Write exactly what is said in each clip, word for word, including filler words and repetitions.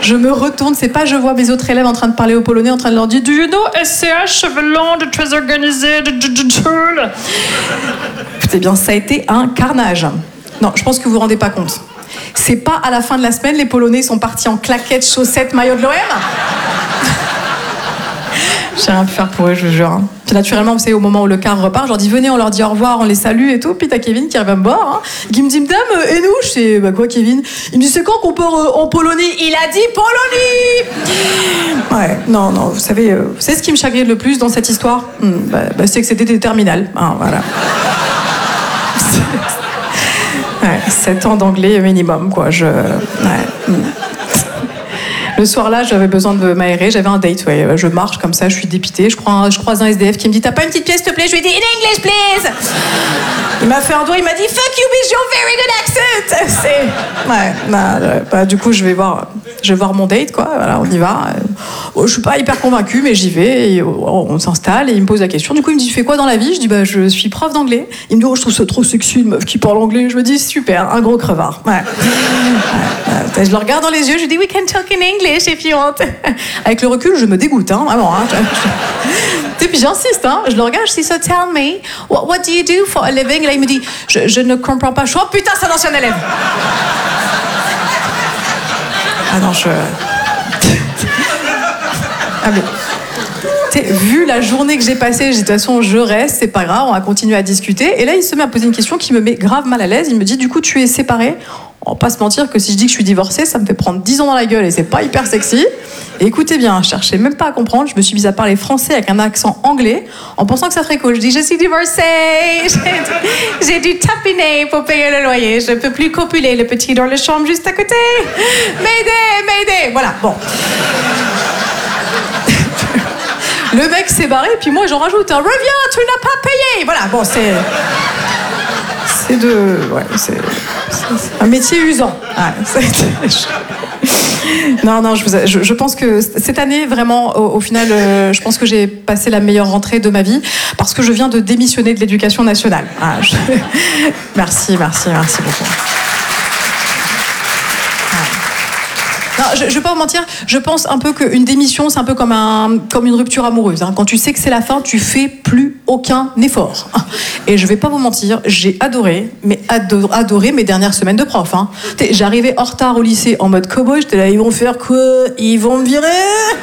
Je me retourne, c'est pas je vois mes autres élèves en train de parler au polonais, en train de leur dire « Do you know S C H, Chevelon, très organisé, de tchoul ». Écoutez bien, ça a été un carnage. Non, je pense que vous vous rendez pas compte. C'est pas à la fin de la semaine, les Polonais sont partis en claquettes, chaussettes, maillot de l'O M. J'ai rien pu faire pour eux, je vous jure. Hein. Puis naturellement, vous savez, au moment où le car repart, je leur dis venez, on leur dit au revoir, on les salue et tout. Puis t'as Kevin qui arrive à me voir, hein, qui me dit madame, et nous? Je sais, bah quoi, Kevin? Il me dit c'est quand qu'on part euh, en Polonie? Il a dit Polonie. Ouais, non, non, vous savez, euh, vous savez ce qui me chagrine le plus dans cette histoire? hmm, bah, bah, C'est que c'était des terminales. Hein, voilà. Ouais, sept ans d'anglais minimum, quoi. Je. Ouais. Le soir-là, j'avais besoin de m'aérer, j'avais un date, ouais. Je marche comme ça, je suis dépitée, je, crois, je croise un S D F qui me dit « T'as pas une petite pièce, s'il te plaît ?» Je lui ai dit « In English, please !» Il m'a fait un doigt, il m'a dit « Fuck you, with your very good accent !» C'est... Ouais, bah, bah, du coup, je vais voir, je vais voir mon date, quoi, voilà, on y va. Je suis pas hyper convaincue, mais j'y vais, et on s'installe, et il me pose la question. Du coup, il me dit « Tu fais quoi dans la vie ?» Je dis bah, « Je suis prof d'anglais. » Il me dit « Oh, je trouve ça trop sexy, une meuf qui parle anglais. » Je me dis « Super, un gros crevard. » Ouais. Ouais, je le regarde dans les yeux, je lui dis « We can talk in English. » If you want. Avec le recul, je me dégoûte, hein, vraiment. Hein. Et puis j'insiste, hein, je le regarde, je dis so tell me, what, what do you do for a living? Et là, il me dit, je, je ne comprends pas. Je suis, oh putain, c'est un ancien élève. Ah non, je. Ah mais. T'sais, vu la journée que j'ai passée, j'ai dit de toute façon, je reste, c'est pas grave, on va continuer à discuter. Et là, il se met à poser une question qui me met grave mal à l'aise. Il me dit, du coup, tu es séparée? On va pas se mentir que si je dis que je suis divorcée, ça me fait prendre dix ans dans la gueule et c'est pas hyper sexy. Et écoutez bien, je cherchais même pas à comprendre, je me suis mise à parler français avec un accent anglais en pensant que ça ferait cool. Je dis je suis divorcée, j'ai, j'ai dû tapiner pour payer le loyer, je peux plus copuler le petit dans la chambre juste à côté. M'aider, m'aider. Voilà, bon. Le mec s'est barré, puis moi j'en rajoute un reviens, tu n'as pas payé. Voilà, bon, c'est. C'est de. Ouais, c'est. C'est un métier usant. Ah, non, non, je, vous, je, je pense que cette année, vraiment, au, au final, euh, je pense que j'ai passé la meilleure rentrée de ma vie parce que je viens de démissionner de l'éducation nationale. Ah, je... Merci, merci, merci beaucoup. Non, je ne vais pas vous mentir, je pense un peu qu'une démission, c'est un peu comme, un, comme une rupture amoureuse. Hein. Quand tu sais que c'est la fin, tu fais plus aucun effort. Et je ne vais pas vous mentir, j'ai adoré, mais adoré, adoré mes dernières semaines de prof. Hein. J'arrivais en retard au lycée en mode cow-boy, j'étais là, ils vont faire quoi? Ils vont me virer?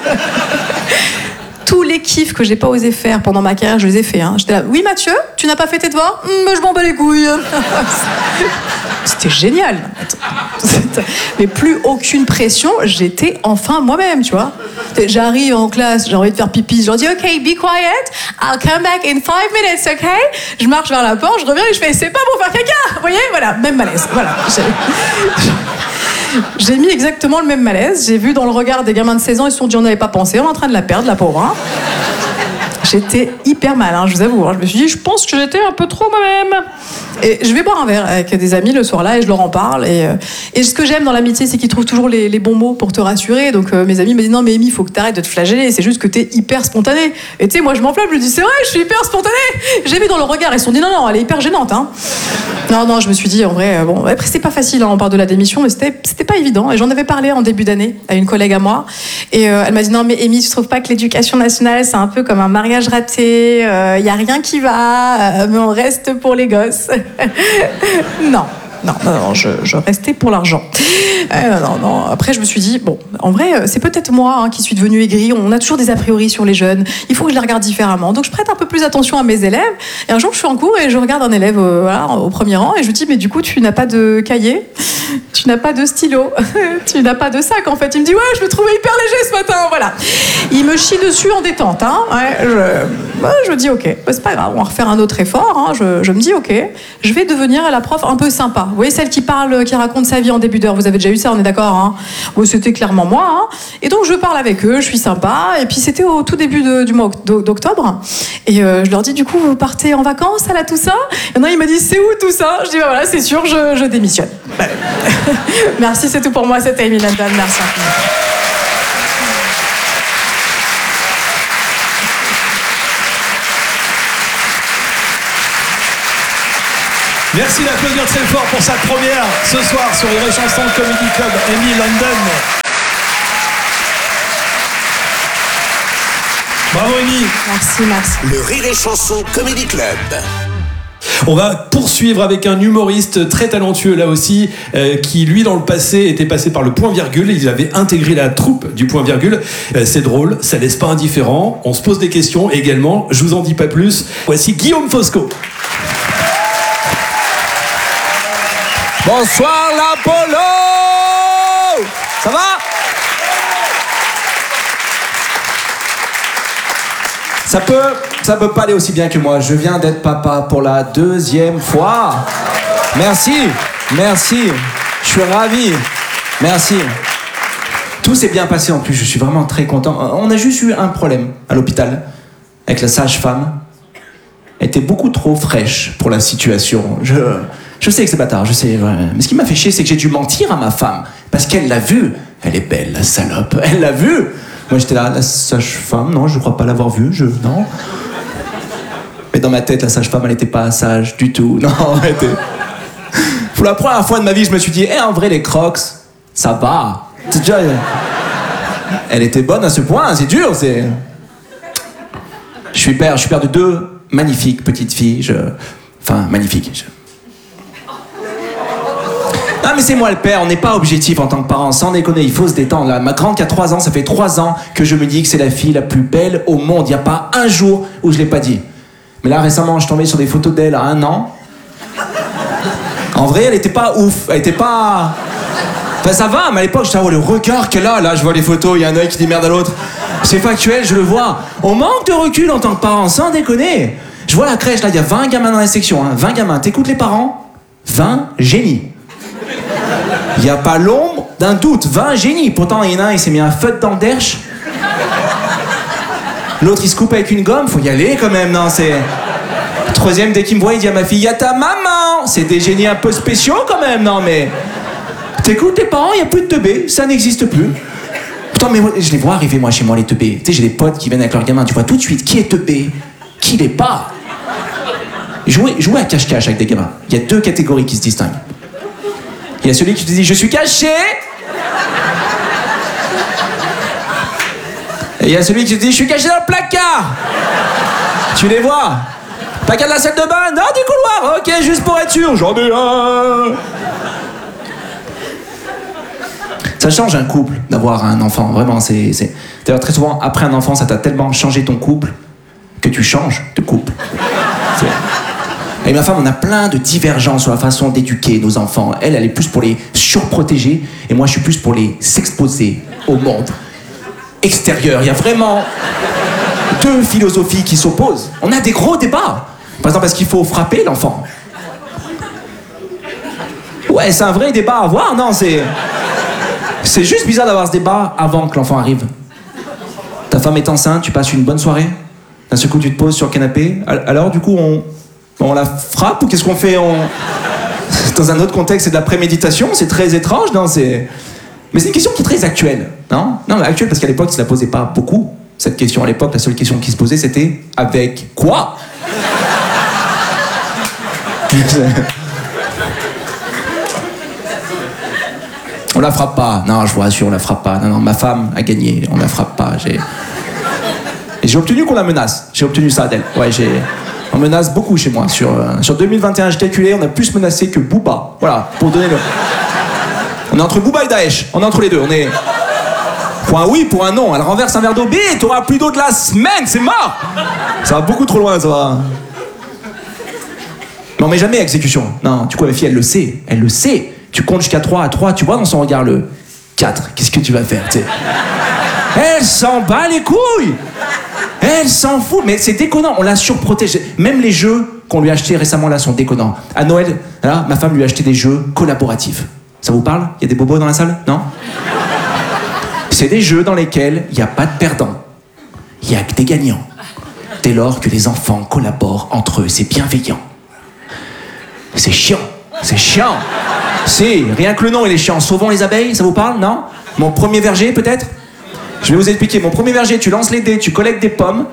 Tous les kiffs que j'ai pas osé faire pendant ma carrière, je les ai faits. Hein. J'étais là, oui Mathieu, tu n'as pas fait tes devoirs? mmh, Je m'en bats les couilles. C'était génial. Mais plus aucune pression, j'étais enfin moi-même, tu vois. J'arrive en classe, j'ai envie de faire pipi, je leur dis ok, be quiet, I'll come back in five minutes, ok? Je marche vers la porte, je reviens et je fais c'est pas pour faire caca, vous voyez? Voilà, même malaise. Voilà. J'ai... J'ai mis exactement le même malaise. J'ai vu dans le regard des gamins de seize ans, ils se sont dit on n'avait pas pensé, on est en train de la perdre, la pauvre. Hein. J'étais hyper mal, hein, je vous avoue. Hein. Je me suis dit, je pense que j'étais un peu trop moi-même. Et je vais boire un verre avec des amis le soir-là et je leur en parle. Et, euh, et ce que j'aime dans l'amitié, c'est qu'ils trouvent toujours les, les bons mots pour te rassurer. Donc euh, mes amis me disent, non mais Amy, il faut que tu arrêtes de te flageller. C'est juste que t'es hyper spontanée. Et tu sais, moi je m'enflamme, je me dis, c'est vrai, je suis hyper spontanée. J'ai vu dans le regard, ils se sont dit, non, non, elle est hyper gênante. Hein. Non, non, je me suis dit, en vrai, bon, après c'est pas facile, hein, on parle de la démission, mais c'était, c'était pas évident. Et j'en avais parlé en début d'année à une collègue à moi. Et euh, elle m'a dit, non mais Amy, tu trouves pas que l'éducation nationale, c'est un peu comme un mariage raté, il euh, y a rien qui va, euh, mais on reste pour les gosses. Non. Non, non, non, je, je restais pour l'argent. Euh, non, non. Après, je me suis dit, bon, en vrai, c'est peut-être moi hein, qui suis devenue aigrie. On a toujours des a priori sur les jeunes. Il faut que je les regarde différemment. Donc, je prête un peu plus attention à mes élèves. Et un jour, je suis en cours et je regarde un élève euh, voilà, au premier rang et je lui dis, mais du coup, tu n'as pas de cahier, tu n'as pas de stylo, tu n'as pas de sac, en fait. Il me dit, ouais, je me trouvais hyper léger ce matin, voilà. Il me chie dessus en détente. Hein. Ouais, je, ouais, je me dis, ok, bah, c'est pas grave, on va refaire un autre effort. Hein. Je, je me dis, ok, je vais devenir la prof un peu sympa. Vous voyez, celle qui parle, qui raconte sa vie en début d'heure, vous avez déjà eu ça, on est d'accord hein. Bon, c'était clairement moi. Hein. Et donc, je parle avec eux, je suis sympa. Et puis, c'était au tout début de, du mois d'octobre. Et euh, je leur dis, du coup, vous partez en vacances à la Toussaint? Et non, il m'a dit, c'est où tout ça? Je dis, bah, voilà, c'est sûr, je, je démissionne. Merci, c'est tout pour moi, c'était Amy London. Merci. Merci d'applaudir très fort pour sa première ce soir sur les Chansons Comedy Club, Amy London. Bravo Amy. Merci, merci. Le Rire et Chanson Comedy Club. On va poursuivre avec un humoriste très talentueux là aussi, euh, qui lui dans le passé était passé par le point virgule, il avait intégré la troupe du point virgule. Euh, c'est drôle, ça laisse pas indifférent, on se pose des questions également, je vous en dis pas plus. Voici Guillaume Fosco. Bonsoir l'Apollo. Ça va? Ça peut, ça peut pas aller aussi bien que moi. Je viens d'être papa pour la deuxième fois. Merci, merci. Je suis ravi. Merci. Tout s'est bien passé en plus. Je suis vraiment très content. On a juste eu un problème à l'hôpital avec la sage-femme. Elle était beaucoup trop fraîche pour la situation. Je, je sais que c'est bâtard, je sais. Ouais. Mais ce qui m'a fait chier, c'est que j'ai dû mentir à ma femme parce qu'elle l'a vue. Elle est belle, la salope. Elle l'a vue. Moi, j'étais là, la sage-femme, non, je crois pas l'avoir vue, je... Non. Mais dans ma tête, la sage-femme, elle était pas sage du tout. Non, elle était... Pour la première fois de ma vie, je me suis dit, eh, en vrai, les crocs, ça va. C'est déjà... Elle était bonne à ce point, c'est dur, c'est... Je suis père, je suis père de deux magnifiques petites filles, je... Enfin, magnifiques, je... Ah mais c'est moi le père, on n'est pas objectif en tant que parent, sans déconner, il faut se détendre là. Ma grande qui a trois ans, ça fait trois ans que je me dis que c'est la fille la plus belle au monde. Il n'y a pas un jour où je l'ai pas dit. Mais là récemment, je suis tombé sur des photos d'elle à un an. En vrai, elle était pas ouf, elle était pas... Enfin ça va, mais à l'époque, je oh, le regard qu'elle a, là je vois les photos, il y a un œil qui dit merde à l'autre. C'est factuel, je le vois. On manque de recul en tant que parent, sans déconner. Je vois la crèche, là, il y a vingt gamins dans la section, hein. vingt gamins, t'écoutes les parents? vingt génies. Il n'y a pas l'ombre d'un doute, vingt génies. Pourtant, il y en a un, il s'est mis un feu dans le derche. L'autre, il se coupe avec une gomme, faut y aller quand même, non, c'est... Troisième, dès qu'il me voit, il dit à ma fille, il y a ta maman. C'est des génies un peu spéciaux quand même, non, mais... T'écoutes les parents, il n'y a plus de teubés, ça n'existe plus. Pourtant, mais moi, je les vois arriver, moi, chez moi, les teubés. Tu sais, j'ai des potes qui viennent avec leurs gamins, tu vois tout de suite qui est teubé, qui l'est pas. Jouer, jouer à cache-cache avec des gamins, il y a deux catégories qui se distinguent. Il y a celui qui te dit « Je suis caché !» Et il y a celui qui te dit « Je suis caché dans le placard !» Tu les vois? Placard de la salle de bain? Non, du couloir. Ok, juste pour être sûr, j'en ai un. Ça change un couple d'avoir un enfant, vraiment. C'est, c'est... D'ailleurs, très souvent, après un enfant, ça t'a tellement changé ton couple que tu changes de couple. C'est... Et ma femme, on a plein de divergences sur la façon d'éduquer nos enfants. Elle, elle est plus pour les surprotéger, et moi, je suis plus pour les s'exposer au monde extérieur. Il y a vraiment deux philosophies qui s'opposent. On a des gros débats. Par exemple, est-ce qu'il faut frapper l'enfant? Ouais, c'est un vrai débat à avoir, non? C'est, c'est juste bizarre d'avoir ce débat avant que l'enfant arrive. Ta femme est enceinte, tu passes une bonne soirée. D'un seul coup, tu te poses sur le canapé. Alors, du coup, on... On la frappe ou qu'est-ce qu'on fait? On... Dans un autre contexte, c'est de la préméditation, c'est très étrange, non? C'est... Mais c'est une question qui est très actuelle, non? Non, mais actuelle parce qu'à l'époque, ils ne se la posaient pas beaucoup. Cette question à l'époque, la seule question qui se posait, c'était « Avec quoi ?» On la frappe pas. Non, je vous rassure, on la frappe pas. Non, non, ma femme a gagné, on la frappe pas. J'ai... Et j'ai obtenu qu'on la menace. J'ai obtenu ça d'elle. Ouais, j'ai... On menace beaucoup chez moi. Sur, euh, sur deux mille vingt et un, j'ai calculé, on a plus menacé que Booba. Voilà, pour donner le... On est entre Booba et Daesh. On est entre les deux. On est... Pour un oui, pour un non. Elle renverse un verre d'eau. B, t'auras plus d'eau de la semaine, c'est mort. Ça va beaucoup trop loin, ça va. Mais on met jamais à exécution. Non, du coup, ma fille, elle le sait. Elle le sait. Tu comptes jusqu'à trois. À trois, tu vois dans son regard le quatre. Qu'est-ce que tu vas faire, t'sais? Elle s'en bat les couilles. Elle s'en fout, mais c'est déconnant, on la surprotège. Même les jeux qu'on lui a achetés récemment là sont déconnants. À Noël, là, ma femme lui a acheté des jeux collaboratifs. Ça vous parle? Il y a des bobos dans la salle? Non? C'est des jeux dans lesquels il n'y a pas de perdants. Il n'y a que des gagnants. Dès lors que les enfants collaborent entre eux, c'est bienveillant. C'est chiant, c'est chiant. C'est, rien que le nom il est chiant. Sauvons les abeilles, ça vous parle? Non? Mon premier verger peut-être? Je vais vous expliquer. Mon premier verger, tu lances les dés, tu collectes des pommes.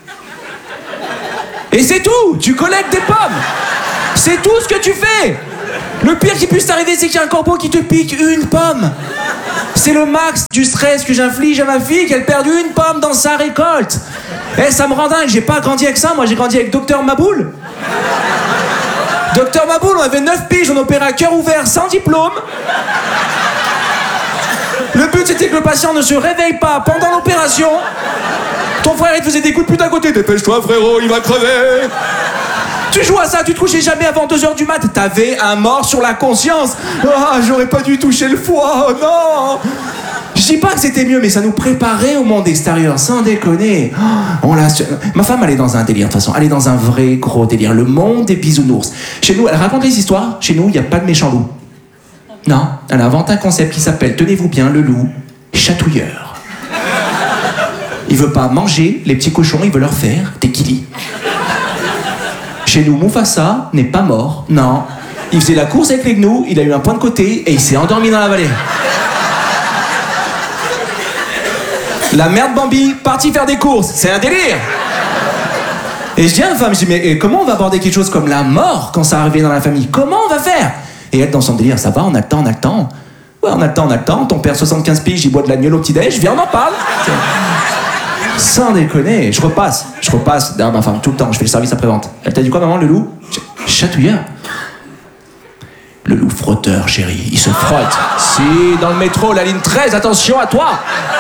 Et c'est tout. Tu collectes des pommes. C'est tout ce que tu fais. Le pire qui puisse t'arriver, c'est qu'il y a un corbeau qui te pique une pomme. C'est le max du stress que j'inflige à ma fille, qu'elle perde une pomme dans sa récolte. Eh, ça me rend dingue, j'ai pas grandi avec ça, moi j'ai grandi avec Docteur Maboul. Docteur Maboul, on avait neuf piges, on opérait à cœur ouvert, sans diplôme. Le but c'était que le patient ne se réveille pas pendant l'opération. Ton frère il te faisait des coups de pute à côté, dépêche-toi frérot, il va crever. Tu joues à ça, tu te couchais jamais avant deux heures du mat. T'avais un mort sur la conscience. Ah, j'aurais pas dû toucher le foie, oh non. Je dis pas que c'était mieux, mais ça nous préparait au monde extérieur, sans déconner. Oh, on l'a... Ma femme, elle est dans un délire, de toute façon. Elle est dans un vrai gros délire. Le monde des bisounours. Chez nous, elle raconte les histoires. Chez nous, il n'y a pas de méchant loup. Non, elle invente un concept qui s'appelle, tenez-vous bien, le loup chatouilleur. Il veut pas manger les petits cochons, il veut leur faire des kilis. Chez nous, Mufasa n'est pas mort, non. Il faisait la course avec les gnous, il a eu un point de côté et il s'est endormi dans la vallée. La mère de Bambi, partie faire des courses, c'est un délire. Et je dis à ma femme, je dis, mais comment on va aborder quelque chose comme la mort quand ça arrive dans la famille? Comment on va faire? Et elle, dans son délire, ça va, on a le temps, on a le temps. Ouais, on a le temps, on a le temps. Ton père, soixante-quinze piges, il boit de l'agneau au petit-déj, viens, on en parle. Sans déconner, je repasse, je repasse derrière ma femme tout le temps, je fais le service après-vente. Elle t'a dit quoi, maman, le loup? Chatouilleur. Le loup frotteur, chérie, il se frotte. Si, dans le métro, la ligne treize, attention à toi.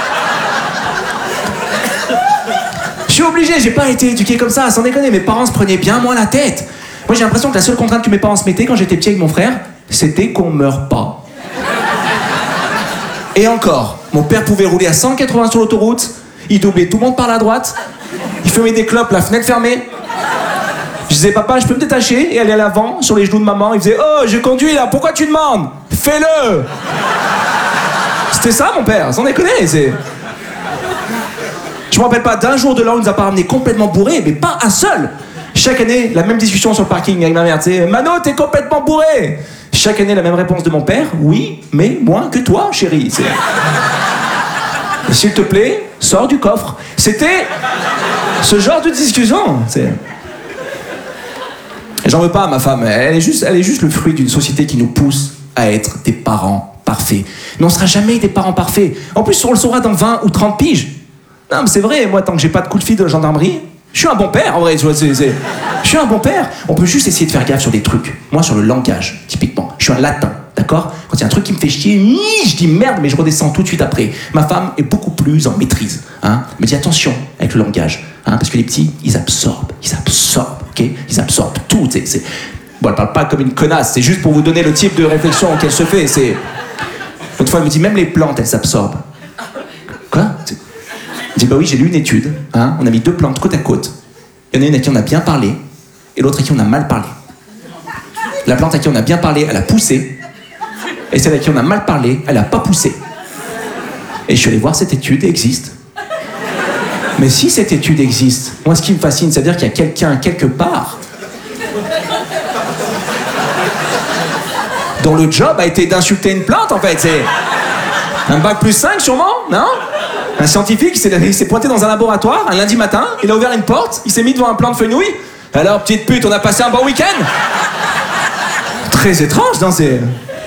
Je suis obligé, j'ai pas été éduqué comme ça, sans déconner, mes parents se prenaient bien moins la tête. Moi, j'ai l'impression que la seule contrainte que mes parents se mettaient quand j'étais petit avec mon frère, c'était qu'on meure pas. Et encore, mon père pouvait rouler à cent quatre-vingts sur l'autoroute, il doublait tout le monde par la droite, il fumait des clopes, la fenêtre fermée. Je disais, papa, je peux me détacher et aller à l'avant, sur les genoux de maman. Il faisait, oh, je conduis là, pourquoi tu demandes? Fais-le. C'était ça, mon père, sans déconner, c'est... Je me rappelle pas d'un jour de l'an, il nous a pas ramené complètement bourré, mais pas un seul. Chaque année, la même discussion sur le parking avec ma mère, tu sais, Mano, t'es complètement bourré. Chaque année, la même réponse de mon père, oui, mais moins que toi, chérie. C'est... S'il te plaît, sors du coffre. C'était ce genre de discussion. C'est... J'en veux pas à ma femme, elle est juste, elle est juste le fruit d'une société qui nous pousse à être des parents parfaits. Mais on sera jamais des parents parfaits. En plus, on le saura dans vingt ou trente piges. Non, mais c'est vrai, moi, tant que j'ai pas de coup de fil de la gendarmerie, je suis un bon père, en vrai, tu vois, c'est, c'est... Je suis un bon père. On peut juste essayer de faire gaffe sur des trucs. Moi, sur le langage, typiquement, je suis un latin, d'accord? Quand il y a un truc qui me fait chier, je dis merde, mais je redescends tout de suite après. Ma femme est beaucoup plus en maîtrise, hein? Elle me dit attention avec le langage, hein? Parce que les petits, ils absorbent, ils absorbent, ok? Ils absorbent tout, c'est... c'est... Bon, elle parle pas comme une connasse, c'est juste pour vous donner le type de réflexion qu'elle se fait, c'est... L'autre fois, elle me dit, même les plantes, elles s'absorbent. Quoi? Je dis, bah oui, j'ai lu une étude, hein, on a mis deux plantes côte à côte. Il y en a une à qui on a bien parlé, et l'autre à qui on a mal parlé. La plante à qui on a bien parlé, elle a poussé, et celle à qui on a mal parlé, elle a pas poussé. Et je suis allé voir cette étude, elle existe. Mais si cette étude existe, moi ce qui me fascine, c'est-à-dire qu'il y a quelqu'un quelque part dont le job a été d'insulter une plante, en fait. C'est un bac plus cinq, sûrement, non? Un scientifique, il s'est, il s'est pointé dans un laboratoire un lundi matin, il a ouvert une porte, il s'est mis devant un plant de fenouil. Alors, petite pute, on a passé un bon week-end? Très étrange, non? C'est...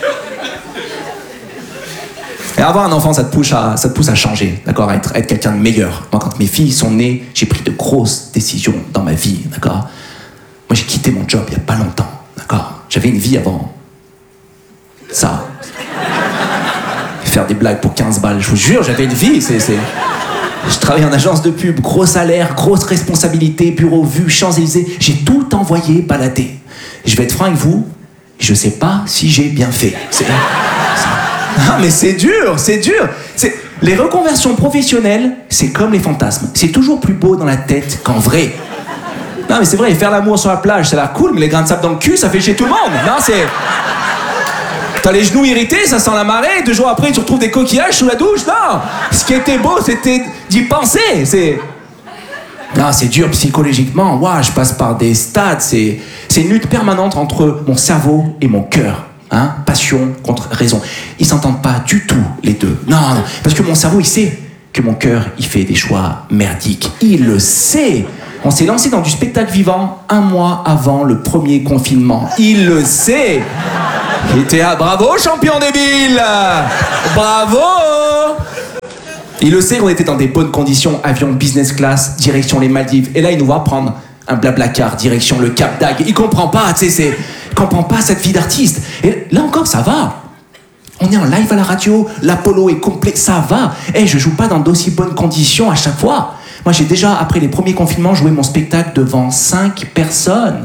Et avoir un enfant, ça te pousse à, ça te pousse à changer, d'accord? À être, à être quelqu'un de meilleur. Moi, quand mes filles sont nées, j'ai pris de grosses décisions dans ma vie, d'accord? Moi, j'ai quitté mon job il n'y a pas longtemps, d'accord? J'avais une vie avant ça. Faire des blagues pour quinze balles, je vous jure, j'avais une vie, c'est, c'est... Je travaillais en agence de pub, gros salaire, grosse responsabilité, bureau vu, Champs-Élysées, j'ai tout envoyé balader. Je vais être franc avec vous, je sais pas si j'ai bien fait. C'est... Ah mais c'est dur, c'est dur. C'est... Les reconversions professionnelles, c'est comme les fantasmes. C'est toujours plus beau dans la tête qu'en vrai. Non mais c'est vrai, faire l'amour sur la plage, ça a l'air cool, mais les grains de sable dans le cul, ça fait chier tout le monde. Non, c'est... T'as les genoux irrités, ça sent la marée, deux jours après, tu retrouves des coquillages sous la douche, non! Ce qui était beau, c'était d'y penser, c'est... Non, c'est dur psychologiquement, waouh, je passe par des stades, c'est... C'est une lutte permanente entre mon cerveau et mon cœur, hein? Passion contre raison. Ils s'entendent pas du tout, les deux. Non, non, parce que mon cerveau, il sait que mon cœur, il fait des choix merdiques. Il le sait! On s'est lancé dans du spectacle vivant un mois avant le premier confinement. Il le sait! Il était à bravo, champion débile! Bravo! Il le sait, on était dans des bonnes conditions, avion business class, direction les Maldives. Et là, il nous voit prendre un blablacar, direction le Cap d'Agde. Il comprend pas, tu sais, c'est... Il comprend pas cette vie d'artiste. Et là encore, ça va. On est en live à la radio, l'Apollo est complet, ça va. Eh, je joue pas dans d'aussi bonnes conditions à chaque fois. Moi, j'ai déjà, après les premiers confinements, joué mon spectacle devant cinq personnes.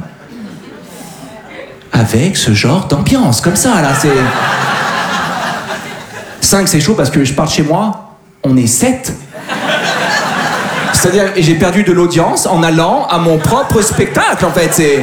Avec ce genre d'ambiance, comme ça, là, c'est... cinq, c'est chaud parce que je pars de chez moi. On est sept. C'est-à-dire, et j'ai perdu de l'audience en allant à mon propre spectacle, en fait. C'est...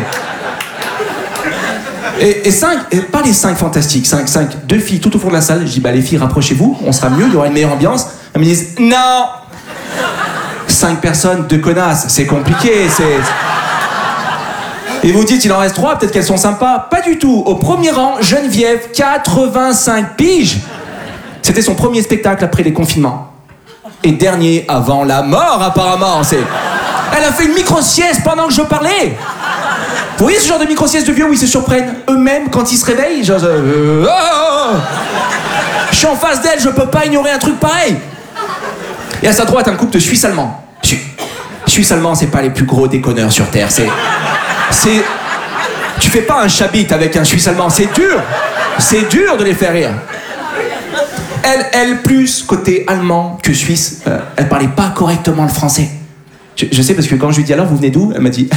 Et, et cinq, et pas les cinq fantastiques, cinq, cinq, deux filles tout au fond de la salle. Je dis, bah les filles, rapprochez-vous, on sera mieux, il y aura une meilleure ambiance. Elles me disent, non. Cinq personnes, deux connasses, c'est compliqué, c'est... Et vous dites, il en reste trois, peut-être qu'elles sont sympas. Pas du tout. Au premier rang, Geneviève, quatre-vingt-cinq piges. C'était son premier spectacle après les confinements. Et dernier avant la mort, apparemment. C'est... Elle a fait une micro-sieste pendant que je parlais. Vous voyez ce genre de micro-sieste de vieux où ils se surprennent eux-mêmes quand ils se réveillent? Genre... Euh, oh, je suis en face d'elle, je peux pas ignorer un truc pareil. Et à sa droite, un couple de Suisses allemands. Suisses allemands, c'est pas les plus gros déconneurs sur Terre. C'est... C'est... Tu fais pas un chabit avec un Suisse allemand, c'est dur. C'est dur de les faire rire. Elle, elle plus côté allemand que suisse, euh, elle parlait pas correctement le français. Je, je sais parce que quand je lui dis alors vous venez d'où, elle m'a dit.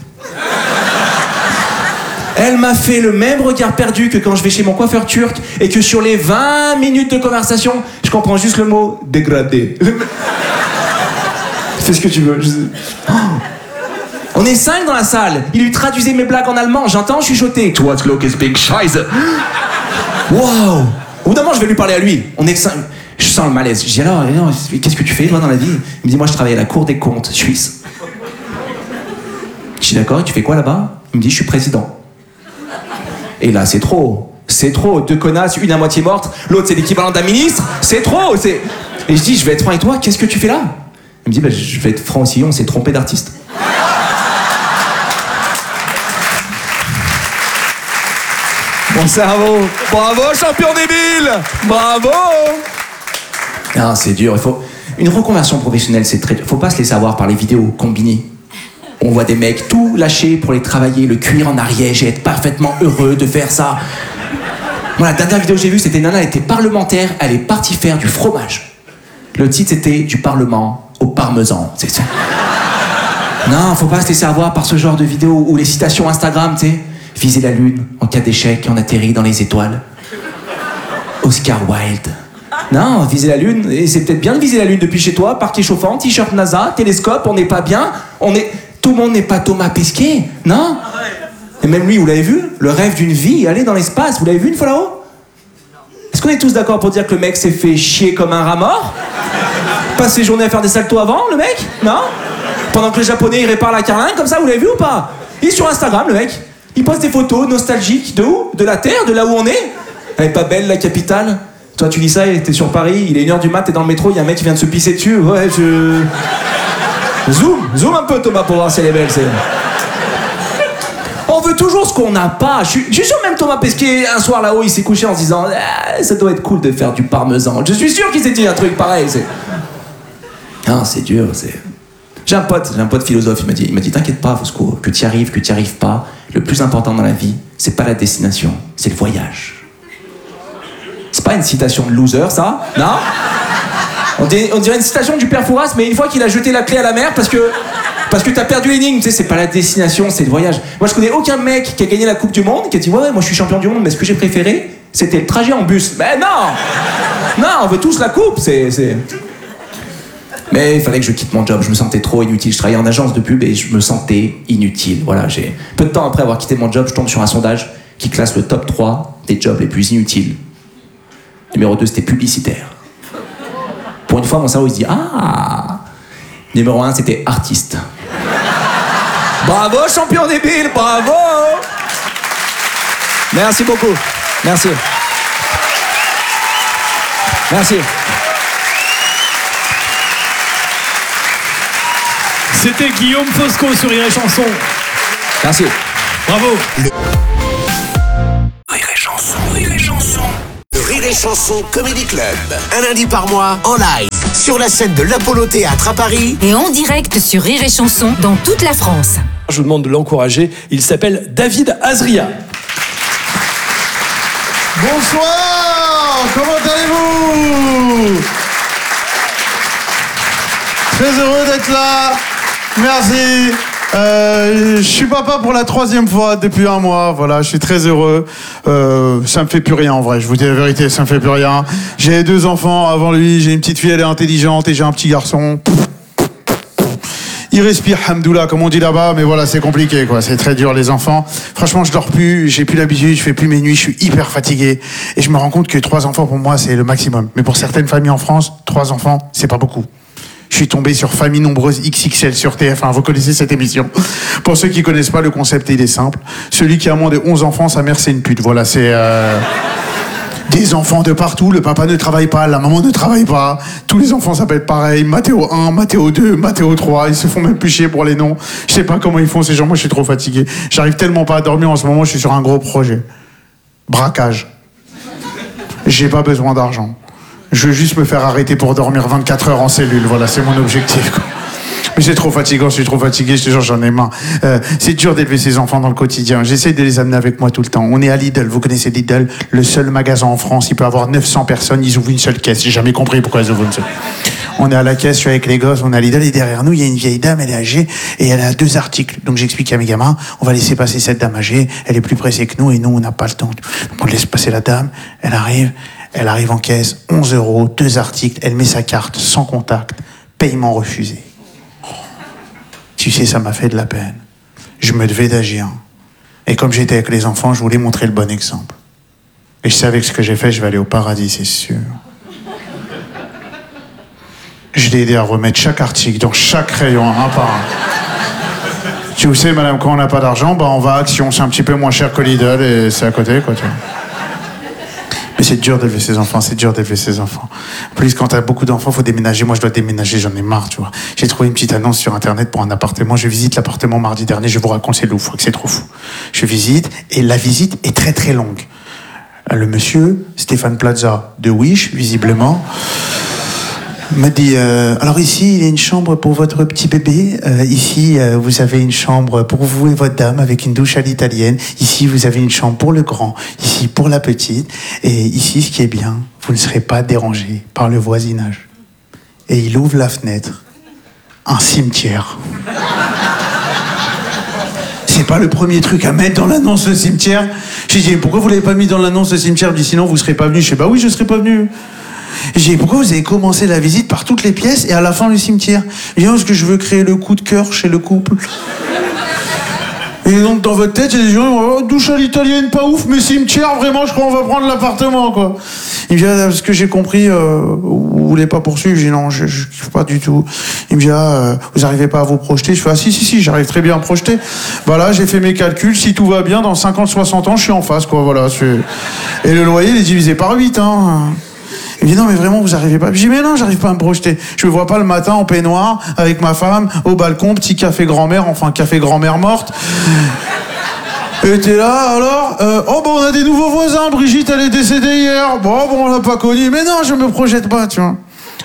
Elle m'a fait le même regard perdu que quand je vais chez mon coiffeur turc et que sur les vingt minutes de conversation, je comprends juste le mot dégradé. Fais ce que tu veux. Je... Oh. On est cinq dans la salle. Il lui traduisait mes blagues en allemand. J'entends chuchoter. Toi, Glock big Scheiße. Wow. Au bout d'un moment, je vais lui parler à lui. On est cinq. Je sens le malaise. Je dis alors, alors qu'est-ce que tu fais toi dans la vie? Il me dit moi je travaille à la Cour des comptes suisse. Je dis d'accord, tu fais quoi là-bas? Il me dit je suis président. Et là c'est trop. C'est trop. Deux connasses, une à moitié morte, l'autre c'est l'équivalent d'un ministre. C'est trop. C'est... Et je dis je vais être franc avec toi, qu'est-ce que tu fais là? Il me dit bah, je vais être franc aussi, on s'est trompé d'artiste. Mon cerveau, bravo champion débile, bravo. Ah, c'est dur, il faut... Une reconversion professionnelle, c'est très dur. Faut pas se laisser avoir par les vidéos combinées. On voit des mecs tout lâcher pour les travailler, le cuir en Ariège et être parfaitement heureux de faire ça. Moi, la dernière vidéo que j'ai vue, c'était une nana, elle était parlementaire, elle est partie faire du fromage. Le titre, c'était du Parlement au parmesan. C'est ça. Non, faut pas se laisser avoir par ce genre de vidéos ou les citations Instagram, tu sais. Viser la lune, en cas d'échec, on atterrit dans les étoiles. Oscar Wilde. Non, viser la lune, et c'est peut-être bien de viser la lune depuis chez toi, parquet chauffant, t-shirt NASA, télescope, on n'est pas bien, on est... Tout le monde n'est pas Thomas Pesquet, non? Et même lui, vous l'avez vu? Le rêve d'une vie, aller dans l'espace, vous l'avez vu une fois là-haut? Est-ce qu'on est tous d'accord pour dire que le mec s'est fait chier comme un rat mort? Passe ses journées à faire des saltos avant, le mec? Non? Pendant que les Japonais, ils réparent la carlingue, comme ça, vous l'avez vu ou pas? Il est sur Instagram, le mec. Il poste des photos nostalgiques de où? De la Terre, de là où on est? Elle est pas belle, la capitale? Toi, tu dis ça, t'es sur Paris, il est une heure du mat, t'es dans le métro, il y a un mec qui vient de se pisser dessus. Ouais, je... Zoom, zoom un peu, Thomas, pour voir si elle est belle. C'est... On veut toujours ce qu'on n'a pas. Je suis, je suis sûr même Thomas Pesquet, un soir là-haut, il s'est couché en se disant ah, ça doit être cool de faire du parmesan. Je suis sûr qu'il s'est dit un truc pareil. C'est... Non, c'est dur, c'est... J'ai un pote, j'ai un pote philosophe, il m'a dit, il m'a dit t'inquiète pas, Fosco, que t'y arrives, que t'y arrives pas. Le plus important dans la vie, c'est pas la destination, c'est le voyage. C'est pas une citation de loser, ça? Non? On dirait, on dirait une citation du père Fouras, mais une fois qu'il a jeté la clé à la mer parce que, parce que t'as perdu l'énigme, tu sais, c'est pas la destination, c'est le voyage. Moi, je connais aucun mec qui a gagné la Coupe du Monde qui a dit ouais, ouais, moi je suis champion du monde, mais ce que j'ai préféré, c'était le trajet en bus. Mais non! Non, on veut tous la coupe, c'est... c'est... Mais il fallait que je quitte mon job, je me sentais trop inutile. Je travaillais en agence de pub et je me sentais inutile. Voilà, j'ai... Peu de temps après avoir quitté mon job, je tombe sur un sondage qui classe le top trois des jobs les plus inutiles. Numéro deux, c'était publicitaire. Pour une fois, mon cerveau, il se dit « Ah !» Numéro un, c'était artiste. Bravo, champion débile, bravo! Merci beaucoup. Merci. Merci. C'était Guillaume Fosco sur Rire et Chanson. Merci. Bravo. Le... Rire et Chanson, Rire et Chanson. Le Rire et Chanson Comedy Club. Un lundi par mois, en live, sur la scène de l'Apollo Théâtre à Paris. Et en direct sur Rire et Chanson dans toute la France. Je vous demande de l'encourager. Il s'appelle David Azria. Bonsoir, comment allez-vous? Très heureux d'être là, merci. Euh, je suis papa pour la troisième fois depuis un mois, voilà, je suis très heureux. Euh, ça me fait plus rien en vrai, je vous dis la vérité, ça me fait plus rien. J'ai deux enfants avant lui, j'ai une petite fille, elle est intelligente, et j'ai un petit garçon. Il respire, hamdoullah, comme on dit là-bas, mais voilà, c'est compliqué, quoi. C'est très dur, les enfants. Franchement, je dors plus, j'ai plus l'habitude, je fais plus mes nuits, je suis hyper fatigué. Et je me rends compte que trois enfants, pour moi, c'est le maximum. Mais pour certaines familles en France, trois enfants, c'est pas beaucoup. Je suis tombé sur Famille Nombreuse X X L sur T F un. Vous connaissez cette émission. Pour ceux qui connaissent pas, le concept, il est simple. Celui qui a moins de onze enfants, sa mère, c'est une pute. Voilà, c'est... Euh... Des enfants de partout, le papa ne travaille pas, la maman ne travaille pas. Tous les enfants s'appellent pareil. Mathéo un, Mathéo deux, Mathéo trois. Ils se font même plus chier pour les noms. Je sais pas comment ils font ces gens. Moi, je suis trop fatigué. J'arrive tellement pas à dormir en ce moment. Je suis sur un gros projet. Braquage. J'ai pas besoin d'argent. Je veux juste me faire arrêter pour dormir vingt-quatre heures en cellule. Voilà, c'est mon objectif, quoi. Mais c'est trop fatigant, je suis trop fatigué, je te jure, j'en ai marre. Euh, c'est dur d'élever ses enfants dans le quotidien. J'essaie de les amener avec moi tout le temps. On est à Lidl, vous connaissez Lidl, le seul magasin en France, il peut avoir neuf cents personnes, ils ouvrent une seule caisse. J'ai jamais compris pourquoi ils ouvrent une seule. On est à la caisse, je suis avec les gosses, on est à Lidl, et derrière nous, il y a une vieille dame, elle est âgée, et elle a deux articles. Donc j'explique à mes gamins, on va laisser passer cette dame âgée, elle est plus pressée que nous, et nous, on n'a pas le temps. Donc on laisse passer la dame, elle arrive, elle arrive en caisse, onze euros, deux articles, elle met sa carte, sans contact, paiement refusé. Tu sais, ça m'a fait de la peine. Je me devais d'agir. Et comme j'étais avec les enfants, je voulais montrer le bon exemple. Et je savais que ce que j'ai fait, je vais aller au paradis, c'est sûr. Je l'ai aidé à remettre chaque article dans chaque rayon, un par un. Tu sais, madame, quand on n'a pas d'argent, bah on va à Action, c'est un petit peu moins cher que Lidl et c'est à côté, quoi, tu vois. Mais c'est dur d'élever ses enfants, c'est dur d'élever ses enfants. En plus, quand t'as beaucoup d'enfants, faut déménager. Moi, je dois déménager, j'en ai marre, tu vois. J'ai trouvé une petite annonce sur Internet pour un appartement. Je visite l'appartement mardi dernier, je vous raconte, c'est loufoque, c'est trop fou. Je visite, et la visite est très très longue. Le monsieur, Stéphane Plaza, de Wish, visiblement, m'a dit, euh, alors ici, il y a une chambre pour votre petit bébé. Euh, ici, euh, vous avez une chambre pour vous et votre dame avec une douche à l'italienne. Ici, vous avez une chambre pour le grand. Ici, pour la petite. Et ici, ce qui est bien, vous ne serez pas dérangé par le voisinage. Et il ouvre la fenêtre. Un cimetière. C'est pas le premier truc à mettre dans l'annonce, le cimetière. J'ai dit, pourquoi vous l'avez pas mis dans l'annonce, le cimetière? Il dit, sinon, vous serez pas venu. Je sais, bah oui, je serais pas venu. J'ai dit, pourquoi vous avez commencé la visite par toutes les pièces et à la fin le cimetière? J'ai dit, parce que je veux créer le coup de cœur chez le couple. Et donc dans votre tête, il y a des gens, oh, douche à l'italienne, pas ouf, mais cimetière, vraiment, je crois qu'on va prendre l'appartement, quoi. Il me dit, ah, parce que j'ai compris, euh, vous voulez pas poursuivre? J'ai dit, non, je, je, je pas du tout. Il me dit, ah, euh, vous arrivez pas à vous projeter? Je fais, ah, si, si, si, j'arrive très bien à me projeter. Voilà, j'ai fait mes calculs, si tout va bien, dans cinquante soixante ans, je suis en face, quoi, voilà. Et le loyer, il est divisé par huit, hein. Il me dit, non, mais vraiment, vous arrivez pas? Je dis, mais non, j'arrive pas à me projeter. Je me vois pas le matin en peignoir, avec ma femme, au balcon, petit café grand-mère, enfin, café grand-mère morte. Et t'es là, alors euh, oh, bon, on a des nouveaux voisins, Brigitte, elle est décédée hier. Bon, bon, on l'a pas connue. Mais non, je me projette pas, tu vois.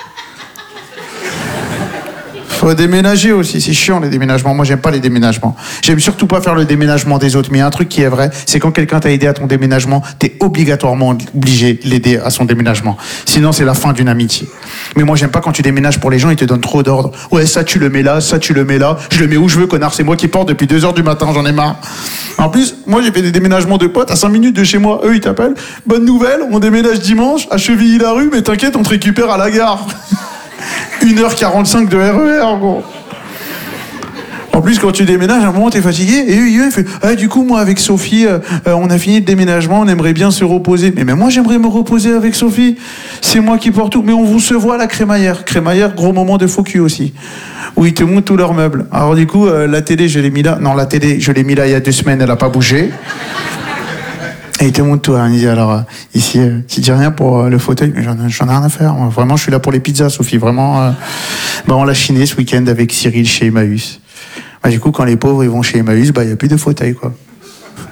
Faut déménager aussi, c'est chiant les déménagements. Moi, j'aime pas les déménagements. J'aime surtout pas faire le déménagement des autres. Mais il y a un truc qui est vrai, c'est quand quelqu'un t'a aidé à ton déménagement, t'es obligatoirement obligé de l'aider à son déménagement. Sinon, c'est la fin d'une amitié. Mais moi, j'aime pas quand tu déménages pour les gens, ils te donnent trop d'ordres. Ouais, ça tu le mets là, ça tu le mets là. Je le mets où je veux, connard. C'est moi qui porte depuis deux heures du matin, j'en ai marre. En plus, moi, j'ai fait des déménagements de potes à cinq minutes de chez moi. Eux, ils t'appellent. Bonne nouvelle, on déménage dimanche à Chevilly-la-Rue, mais t'inquiète, on te récupère à la gare. une heure quarante-cinq de R E R, gros. En plus, quand tu déménages, à un moment, t'es fatigué. Et eux, il fait, ah, du coup, moi, avec Sophie, euh, on a fini le déménagement, on aimerait bien se reposer. Mais même moi, j'aimerais me reposer avec Sophie. C'est moi qui porte tout. Mais on vous se voit à la crémaillère. Crémaillère, gros moment de faux cul aussi. Où ils te montrent tous leurs meubles. Alors, du coup, euh, la télé, je l'ai mis là. Non, la télé, je l'ai mis là il y a deux semaines, elle a pas bougé. Et il te montre tout. Hein. Il dit, alors, euh, ici, euh, tu dis rien pour euh, le fauteuil, mais j'en, j'en ai rien à faire. Moi. Vraiment, je suis là pour les pizzas, Sophie. Vraiment, euh... bah, on l'a chiné ce week-end avec Cyril chez Emmaüs. Bah, du coup, quand les pauvres ils vont chez Emmaüs, bah, il n'y a plus de fauteuil, quoi.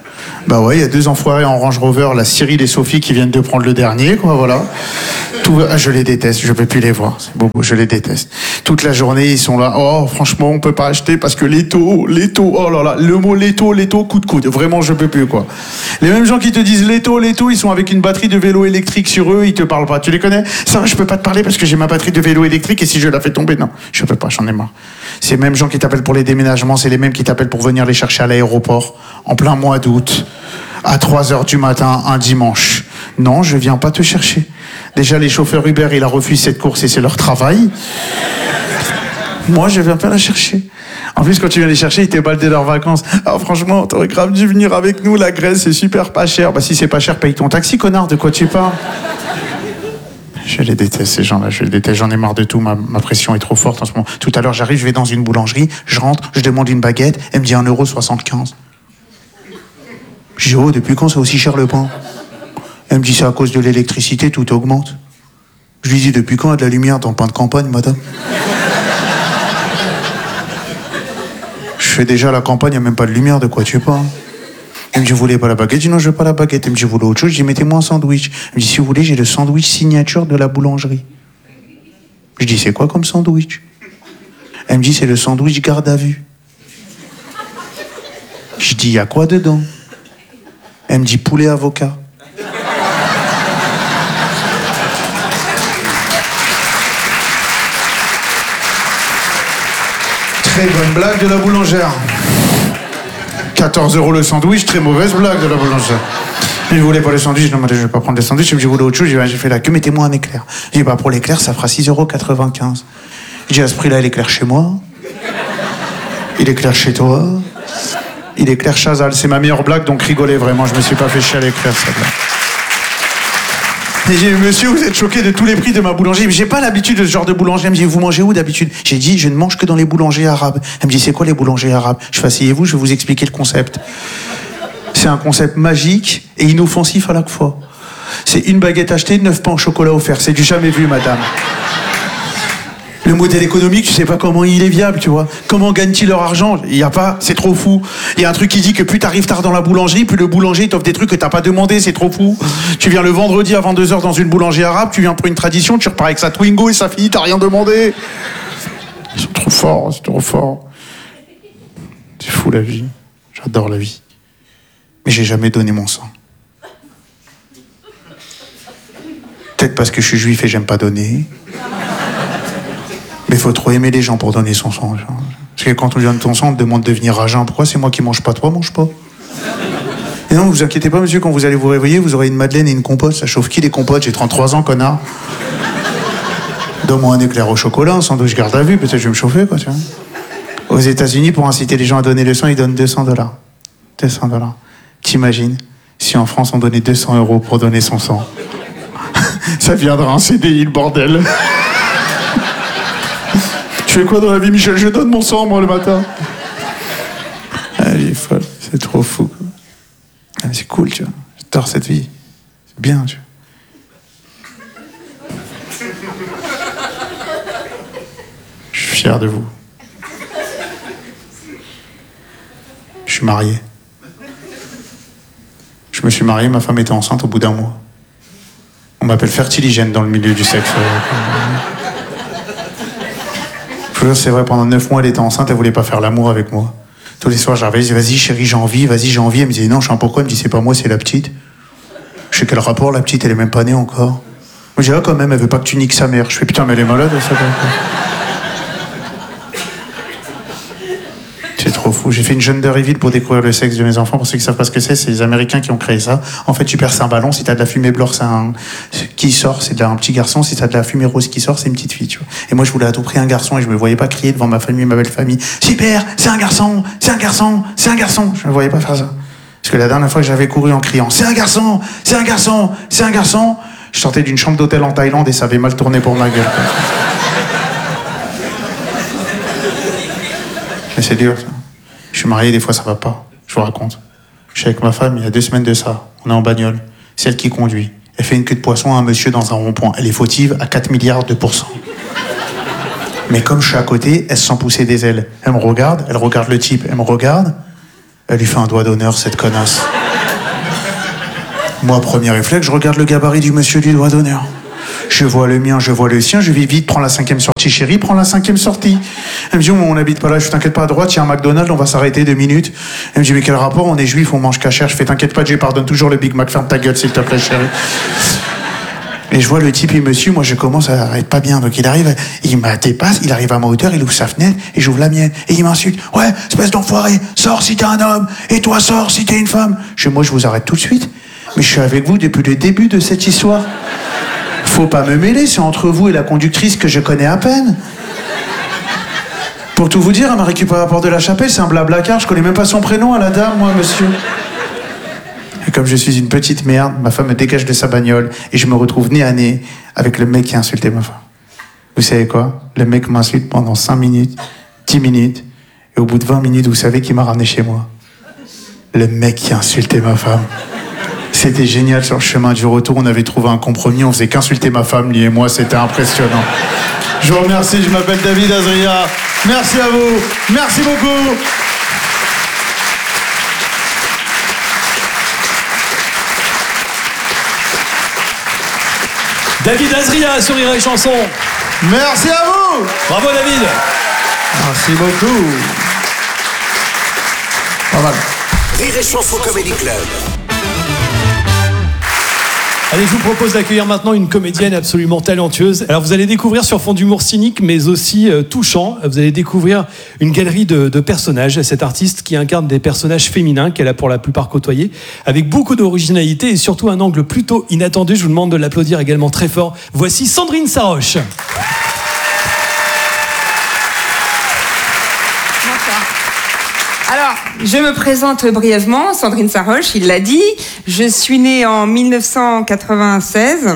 Bah ouais, il y a deux enfoirés en Range Rover, la Cyril et Sophie, qui viennent de prendre le dernier, quoi, voilà. Tout va... ah, je les déteste, je peux plus les voir, c'est beau, je les déteste. Toute la journée, ils sont là, oh, franchement, on peut pas acheter parce que les taux, les taux, oh là là, le mot les taux, les taux, coup de coude, vraiment, je peux plus, quoi. Les mêmes gens qui te disent les taux, les taux, ils sont avec une batterie de vélo électrique sur eux, ils te parlent pas. Tu les connais? Ça va, je peux pas te parler parce que j'ai ma batterie de vélo électrique et si je la fais tomber, non, je peux pas, j'en ai marre. C'est les mêmes gens qui t'appellent pour les déménagements, c'est les mêmes qui t'appellent pour venir les chercher à l'aéroport, en plein mois d'août. À trois heures du matin, un dimanche. Non, je viens pas te chercher. Déjà, les chauffeurs Uber, ils refusent cette course et c'est leur travail. Moi, je viens pas la chercher. En plus, quand tu viens les chercher, ils t'ébaldent leurs vacances. Ah, franchement, t'aurais grave dû venir avec nous, la Grèce, c'est super pas cher. Bah, si c'est pas cher, paye ton taxi, connard, de quoi tu parles? Je les déteste, ces gens-là, je les déteste, j'en ai marre de tout, ma, ma pression est trop forte en ce moment. Tout à l'heure, j'arrive, je vais dans une boulangerie, je rentre, je demande une baguette, elle me dit un euro soixante-quinze. Je dis, oh, depuis quand c'est aussi cher le pain? Elle me dit, c'est à cause de l'électricité, tout augmente. Je lui dis, depuis quand il y a de la lumière dans le pain de campagne, madame? Je fais déjà la campagne, il n'y a même pas de lumière, de quoi tu parles? Elle me dit, vous voulez pas la baguette? Je dis, non, je veux pas la baguette. Elle me dit, vous voulez autre chose? Je dis, mettez-moi un sandwich. Elle me dit, si vous voulez, j'ai le sandwich signature de la boulangerie. Je dis, c'est quoi comme sandwich? Elle me dit, c'est le sandwich garde à vue. Je dis, il y a quoi dedans? Elle me dit poulet avocat. Très bonne blague de la boulangère. quatorze euros le sandwich, très mauvaise blague de la boulangère. Je voulais pas le sandwich, non, je vais pas prendre le sandwich. Je me dis, vous voulez autre chose? J'ai fait la queue, mettez-moi un éclair. Je dis, bah pour l'éclair, ça fera six euros quatre-vingt-quinze. Je dis, à ce prix-là, il éclaire chez moi. Il éclaire chez toi. Il éclaire Chazal. C'est ma meilleure blague, donc rigolez vraiment. Je me suis pas fait chier à l'éclair, cette blague. Et j'ai dit, monsieur, vous êtes choqué de tous les prix de ma boulangerie. Mais j'ai pas l'habitude de ce genre de boulangerie. Elle me dit, vous mangez où d'habitude? J'ai dit, je ne mange que dans les boulangers arabes. Elle me dit, c'est quoi les boulangers arabes? Je fais, asseyez-vous, je vais vous expliquer le concept. C'est un concept magique et inoffensif à la fois. C'est une baguette achetée, neuf pains au chocolat offerts. C'est du jamais vu, madame. Le modèle économique, tu sais pas comment il est viable, tu vois. Comment gagnent-ils leur argent? Il y a pas, c'est trop fou. Il y a un truc qui dit que plus t'arrives tard dans la boulangerie, plus le boulanger t'offre des trucs que t'as pas demandé, c'est trop fou. Tu viens le vendredi à vingt-deux heures dans une boulangerie arabe, tu viens pour une tradition, tu repars avec sa Twingo et sa fille, t'as rien demandé. Ils sont trop forts, c'est trop fort. C'est fou la vie. J'adore la vie. Mais j'ai jamais donné mon sang. Peut-être parce que je suis juif et j'aime pas donner. Mais il faut trop aimer les gens pour donner son sang. Genre. Parce que quand on donne ton sang, on te demande de devenir à jeun. Pourquoi c'est moi qui mange pas? Toi, mange pas. Et non, vous inquiétez pas, monsieur, quand vous allez vous réveiller, vous aurez une madeleine et une compote. Ça chauffe qui les compotes? J'ai trente-trois ans, connard. Donne-moi un éclair au chocolat, un sandwich garde à vue, peut-être que je vais me chauffer, quoi, tu vois. Aux États-Unis, pour inciter les gens à donner le sang, ils donnent deux cents dollars. deux cents dollars. T'imagines si en France on donnait deux cents euros pour donner son sang? Ça viendra un C D I, le bordel. Tu fais quoi dans la vie, Michel? Je donne mon sang, moi, le matin. Elle est folle, c'est trop fou. Ah, c'est cool, tu vois. J'adore cette vie. C'est bien, tu vois. Je suis fier de vous. Je suis marié. Je me suis marié, ma femme était enceinte au bout d'un mois. On m'appelle fertiligène dans le milieu du sexe. Je vous jure, c'est vrai, pendant neuf mois, elle était enceinte, elle voulait pas faire l'amour avec moi. Tous les soirs, j'arrivais, je disais, vas-y chérie, j'ai envie, vas-y, j'ai envie. Elle me disait, non, je sais pas pourquoi. Elle me dit, c'est pas moi, c'est la petite. Je sais quel rapport, la petite, elle est même pas née encore. Moi, je dis, ah, quand même, elle veut pas que tu niques sa mère. Je fais, putain, mais elle est malade, ça, quoi. C'est trop fou. J'ai fait une gender reveal pour découvrir le sexe de mes enfants. Pour ceux qui savent pas ce que c'est, c'est les Américains qui ont créé ça. En fait, tu perces un ballon. Si t'as de la fumée blanche, c'est un qui sort, c'est un petit garçon. Si t'as de la fumée rose qui sort, c'est une petite fille. Tu vois. Et moi, je voulais à tout prix un garçon et je me voyais pas crier devant ma famille, ma belle famille. Super, c'est un garçon, c'est un garçon, c'est un garçon. Je me voyais pas faire ça. Parce que la dernière fois que j'avais couru en criant, c'est un garçon, c'est un garçon, c'est un garçon, je sortais d'une chambre d'hôtel en Thaïlande et ça avait mal tourné pour ma gueule. Mais c'est dur, ça. Je suis marié, des fois ça va pas. Je vous raconte. Je suis avec ma femme, il y a deux semaines de ça. On est en bagnole. C'est elle qui conduit. Elle fait une queue de poisson à un monsieur dans un rond-point. Elle est fautive à quatre milliards de pourcents. Mais comme je suis à côté, elle se sent pousser des ailes. Elle me regarde, elle regarde le type, elle me regarde. Elle lui fait un doigt d'honneur, cette connasse. Moi, premier réflexe, je regarde le gabarit du monsieur du doigt d'honneur. Je vois le mien, je vois le sien, je vais vite, prends la cinquième sortie, chérie, prends la cinquième sortie. Elle me dit, oh, on n'habite pas là, je t'inquiète pas, à droite, il y a un McDonald's, on va s'arrêter deux minutes. Elle me dit, mais quel rapport, on est juif, on mange cachère. Je fais, t'inquiète pas, je pardonne toujours le Big Mac, ferme ta gueule, s'il te plaît, chérie. Et je vois le type, il me suit, moi je commence à être pas bien. Donc il arrive, il me dépasse, il arrive à ma hauteur, il ouvre sa fenêtre, et j'ouvre la mienne. Et il m'insulte. Ouais, espèce d'enfoiré, sors si t'es un homme, et toi sors si t'es une femme. Je dis, moi je vous arrête tout de suite. Mais je suis avec vous depuis le début de cette histoire. Faut pas me mêler, c'est entre vous et la conductrice que je connais à peine. Pour tout vous dire, elle m'a récupéré à la porte de la chapelle, c'est un blablacar, je connais même pas son prénom à la dame, moi, monsieur. Et comme je suis une petite merde, ma femme me dégage de sa bagnole et je me retrouve nez à nez avec le mec qui a insulté ma femme. Vous savez quoi? Le mec m'insulte pendant cinq minutes, dix minutes, et au bout de vingt minutes, vous savez qui m'a ramené chez moi? Le mec qui a insulté ma femme. C'était génial, sur le chemin du retour, on avait trouvé un compromis, on faisait qu'insulter ma femme, lui et moi, c'était impressionnant. Je vous remercie, je m'appelle David Azria. Merci à vous, merci beaucoup. David Azria sur Rire et Chanson. Merci à vous. Bravo David. Merci beaucoup. Pas mal. Rire et Chanson Comedy Club. Allez, je vous propose d'accueillir maintenant une comédienne absolument talentueuse. Alors, vous allez découvrir sur fond d'humour cynique, mais aussi euh, touchant. Vous allez découvrir une galerie de, de personnages. Cette artiste qui incarne des personnages féminins qu'elle a pour la plupart côtoyés, avec beaucoup d'originalité et surtout un angle plutôt inattendu. Je vous demande de l'applaudir également très fort. Voici Sandrine Saroche. Alors, je me présente brièvement, Sandrine Saroche, il l'a dit. Je suis née en mille neuf cent quatre-vingt-seize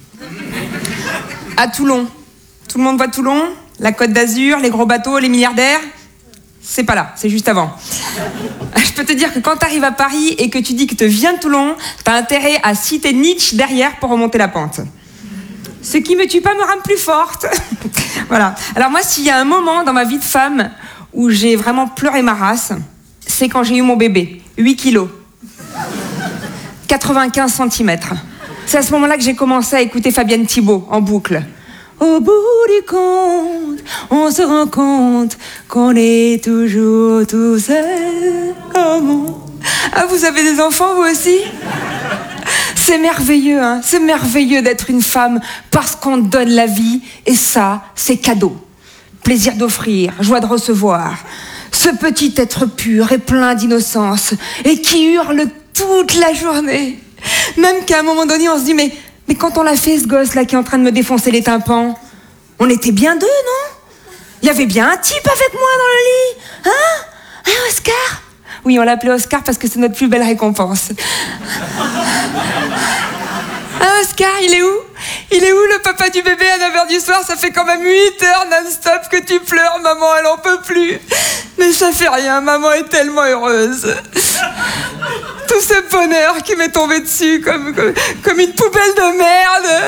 à Toulon. Tout le monde voit Toulon? La Côte d'Azur, les gros bateaux, les milliardaires? C'est pas là, c'est juste avant. Je peux te dire que quand t'arrives à Paris et que tu dis que tu viens de Toulon, t'as intérêt à citer Nietzsche derrière pour remonter la pente. Ce qui me tue pas me rend plus forte. Voilà. Alors moi, s'il y a un moment dans ma vie de femme où j'ai vraiment pleuré ma race, c'est quand j'ai eu mon bébé, huit kilos, quatre-vingt-quinze centimètres. C'est à ce moment-là que j'ai commencé à écouter Fabienne Thibault en boucle. Au bout du compte, on se rend compte qu'on est toujours tout seul au monde. Ah, vous avez des enfants, vous aussi? C'est merveilleux, hein, c'est merveilleux d'être une femme parce qu'on donne la vie, et ça, c'est cadeau. Plaisir d'offrir, joie de recevoir. Ce petit être pur et plein d'innocence et qui hurle toute la journée. Même qu'à un moment donné, on se dit, mais, mais quand on l'a fait, ce gosse-là qui est en train de me défoncer les tympans, on était bien deux, non? Il y avait bien un type avec moi dans le lit. Hein? Hein, Oscar? Oui, on l'appelait Oscar parce que c'est notre plus belle récompense. Ah, Oscar, il est où? Il est où le papa du bébé à neuf heures du soir? Ça fait quand même huit heures non-stop que tu pleures, maman, elle en peut plus. Mais ça fait rien, maman est tellement heureuse. Tout ce bonheur qui m'est tombé dessus comme, comme, comme une poubelle de merde.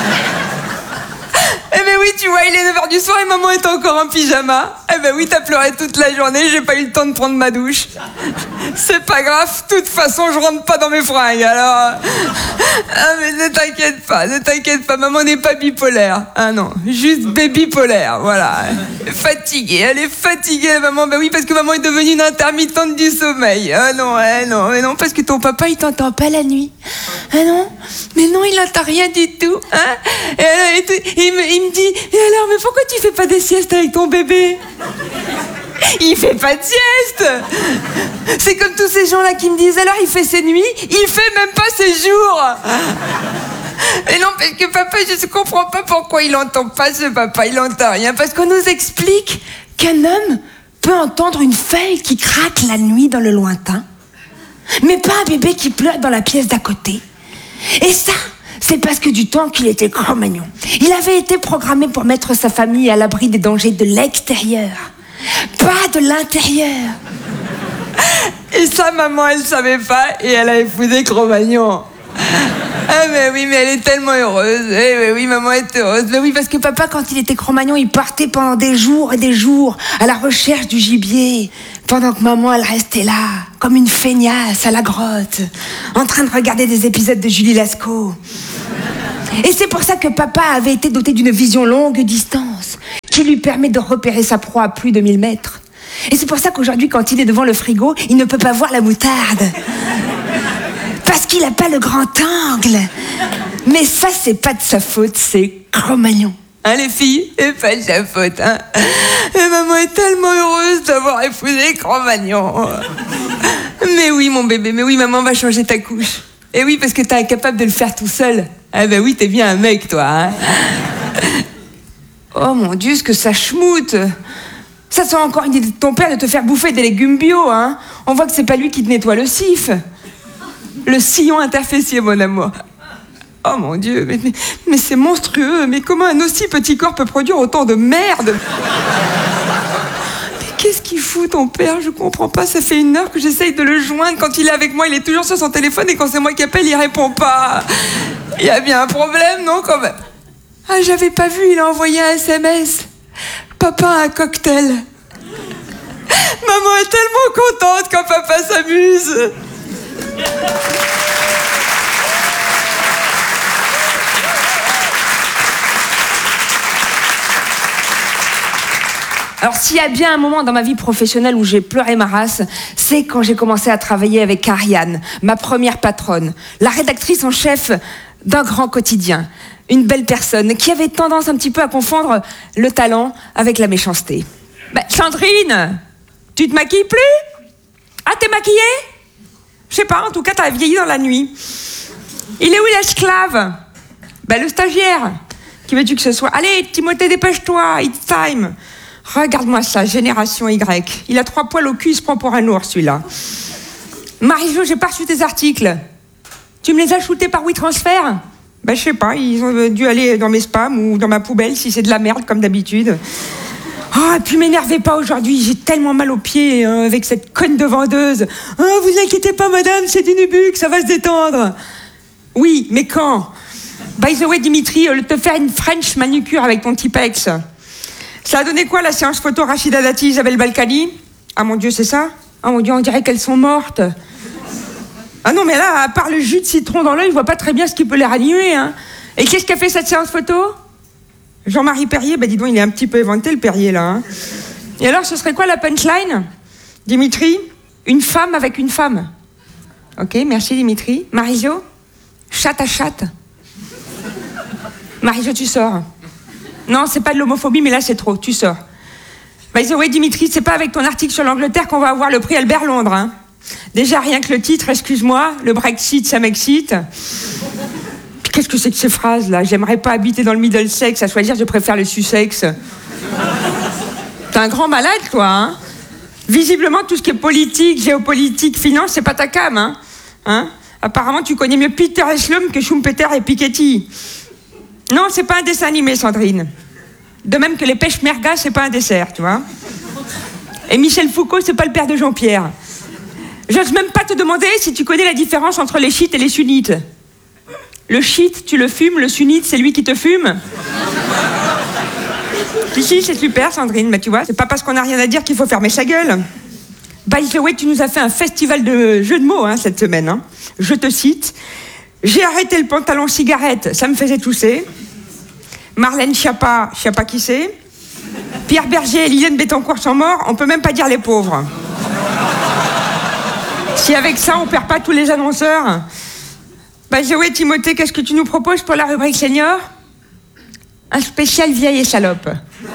Eh ben oui, tu vois, il est neuf heures du soir et maman est encore en pyjama. Eh ben oui, t'as pleuré toute la journée, j'ai pas eu le temps de prendre ma douche. C'est pas grave, de toute façon, je rentre pas dans mes fringues, alors... Ah mais ne t'inquiète pas, ne t'inquiète pas, maman n'est pas bipolaire. Ah non, juste bipolaire, voilà. Fatiguée, elle est fatiguée, maman. Ben oui, parce que maman est devenue une intermittente du sommeil. Ah non, eh non, eh non, parce que ton papa, il t'entend pas la nuit. Ah non, mais non, il entend rien du tout, hein. Et, alors, et, tout, et il, me, il me dit, et alors, mais pourquoi tu fais pas des siestes avec ton bébé? Il fait pas de sieste. C'est comme tous ces gens-là qui me disent, alors il fait ses nuits, il fait même pas ses jours. Et non, parce que papa, je ne comprends pas pourquoi il entend pas ce papa, il entend rien. Parce qu'on nous explique qu'un homme peut entendre une feuille qui craque la nuit dans le lointain, mais pas un bébé qui pleure dans la pièce d'à côté. Et ça, c'est parce que du temps qu'il était Cro-Magnon, il avait été programmé pour mettre sa famille à l'abri des dangers de l'extérieur, pas de l'intérieur. Et ça, maman, elle savait pas et elle a épousé Cro-Magnon. Ah mais oui, mais elle est tellement heureuse. Eh mais oui, maman est heureuse. Mais oui, parce que papa, quand il était Cro-Magnon, il partait pendant des jours et des jours à la recherche du gibier. Pendant que maman, elle restait là, comme une feignasse à la grotte, en train de regarder des épisodes de Julie Lescaut. Et c'est pour ça que papa avait été doté d'une vision longue distance, qui lui permet de repérer sa proie à plus de mille mètres. Et c'est pour ça qu'aujourd'hui, quand il est devant le frigo, il ne peut pas voir la moutarde. Parce qu'il n'a pas le grand angle. Mais ça, c'est pas de sa faute, c'est Cro-Magnon. Hein, les filles? C'est pas de sa faute, hein. Et maman est tellement heureuse d'avoir épousé Cro-Magnon. Mais oui, mon bébé, mais oui, maman va changer ta couche. Et oui, parce que t'es incapable de le faire tout seul. Ah ben oui, t'es bien un mec, toi, hein. Oh mon Dieu, ce que ça schmoute. Ça sent encore une idée de ton père de te faire bouffer des légumes bio, hein. On voit que c'est pas lui qui te nettoie le sif. Le sillon interfessier, mon amour. Oh mon Dieu, mais, mais, mais c'est monstrueux. Mais comment un aussi petit corps peut produire autant de merde? Mais qu'est-ce qu'il fout, ton père? Je comprends pas. Ça fait une heure que j'essaye de le joindre. Quand il est avec moi, il est toujours sur son téléphone. Et quand c'est moi qui appelle, il répond pas. Il y a bien un problème, non, quand même? Ah, j'avais pas vu, il a envoyé un S M S. Papa a un cocktail. Maman est tellement contente quand papa s'amuse. Alors, s'il y a bien un moment dans ma vie professionnelle où j'ai pleuré ma race, c'est quand j'ai commencé à travailler avec Ariane, ma première patronne, la rédactrice en chef d'un grand quotidien. Une belle personne qui avait tendance un petit peu à confondre le talent avec la méchanceté. Bah, Sandrine, tu te maquilles plus? Ah, t'es maquillée? Je sais pas, en tout cas, t'as vieilli dans la nuit. Il est où l'esclave? Bah, le stagiaire. Qui veux-tu que ce soit? Allez, Timothée, dépêche-toi, it's time. Regarde-moi ça, génération Y. Il a trois poils au cul, il se prend pour un ours, celui-là. Marie-Jo, j'ai pas reçu tes articles. Tu me les as shootés par WeTransfer? Ben, je sais pas, ils ont dû aller dans mes spams ou dans ma poubelle, si c'est de la merde, comme d'habitude. Oh, et puis m'énervez pas aujourd'hui, j'ai tellement mal aux pieds hein, avec cette conne de vendeuse. Oh, vous inquiétez pas, madame, c'est du Nubuck, ça va se détendre. Oui, mais quand? By the way, Dimitri, euh, te faire une French manucure avec ton Tipex. Ça a donné quoi, la séance photo Rachida Dati, Isabelle Balkany? Ah mon Dieu, c'est ça? Ah mon Dieu, on dirait qu'elles sont mortes. Ah non, mais là, à part le jus de citron dans l'œil, je vois pas très bien ce qui peut les ranimer, hein. Et qu'est-ce qu'a fait cette séance photo? Jean-Marie Perrier, bah dis donc, il est un petit peu éventé, le Perrier, là, hein. Et alors, ce serait quoi la punchline? Dimitri, une femme avec une femme. Ok, merci Dimitri. Marie-Jo, chatte à chatte. Marie-Jo, tu sors. Non, c'est pas de l'homophobie, mais là, c'est trop, tu sors. By the way, Dimitri, c'est pas avec ton article sur l'Angleterre qu'on va avoir le prix Albert Londres, hein. Déjà, rien que le titre, excuse-moi, le Brexit, ça m'excite. Puis qu'est-ce que c'est que ces phrases-là? J'aimerais pas habiter dans le Middlesex, à choisir, je préfère le Sussex. T'es un grand malade, toi, hein? Visiblement, tout ce qui est politique, géopolitique, finance, c'est pas ta cam, hein? Hein? Apparemment, tu connais mieux Peter Eslum que Schumpeter et Piketty. Non, c'est pas un dessin animé, Sandrine. De même que les peshmerga, c'est pas un dessert, tu vois. Et Michel Foucault, c'est pas le père de Jean-Pierre. J'ose même pas te demander si tu connais la différence entre les chiites et les sunnites. Le chiite, tu le fumes, le sunnite, c'est lui qui te fume. Si, si, c'est super, Sandrine, mais tu vois, c'est pas parce qu'on a rien à dire qu'il faut fermer sa gueule. By the way, tu nous as fait un festival de jeux de mots hein, cette semaine. Hein. Je te cite. J'ai arrêté le pantalon cigarette, ça me faisait tousser. Marlène Schiappa, je sais pas qui c'est. Pierre Berger et Liliane Bettencourt sont morts, on peut même pas dire les pauvres. Si avec ça, on perd pas tous les annonceurs. Bah, Zoé, Timothée, qu'est-ce que tu nous proposes pour la rubrique senior? Un spécial vieille et salope.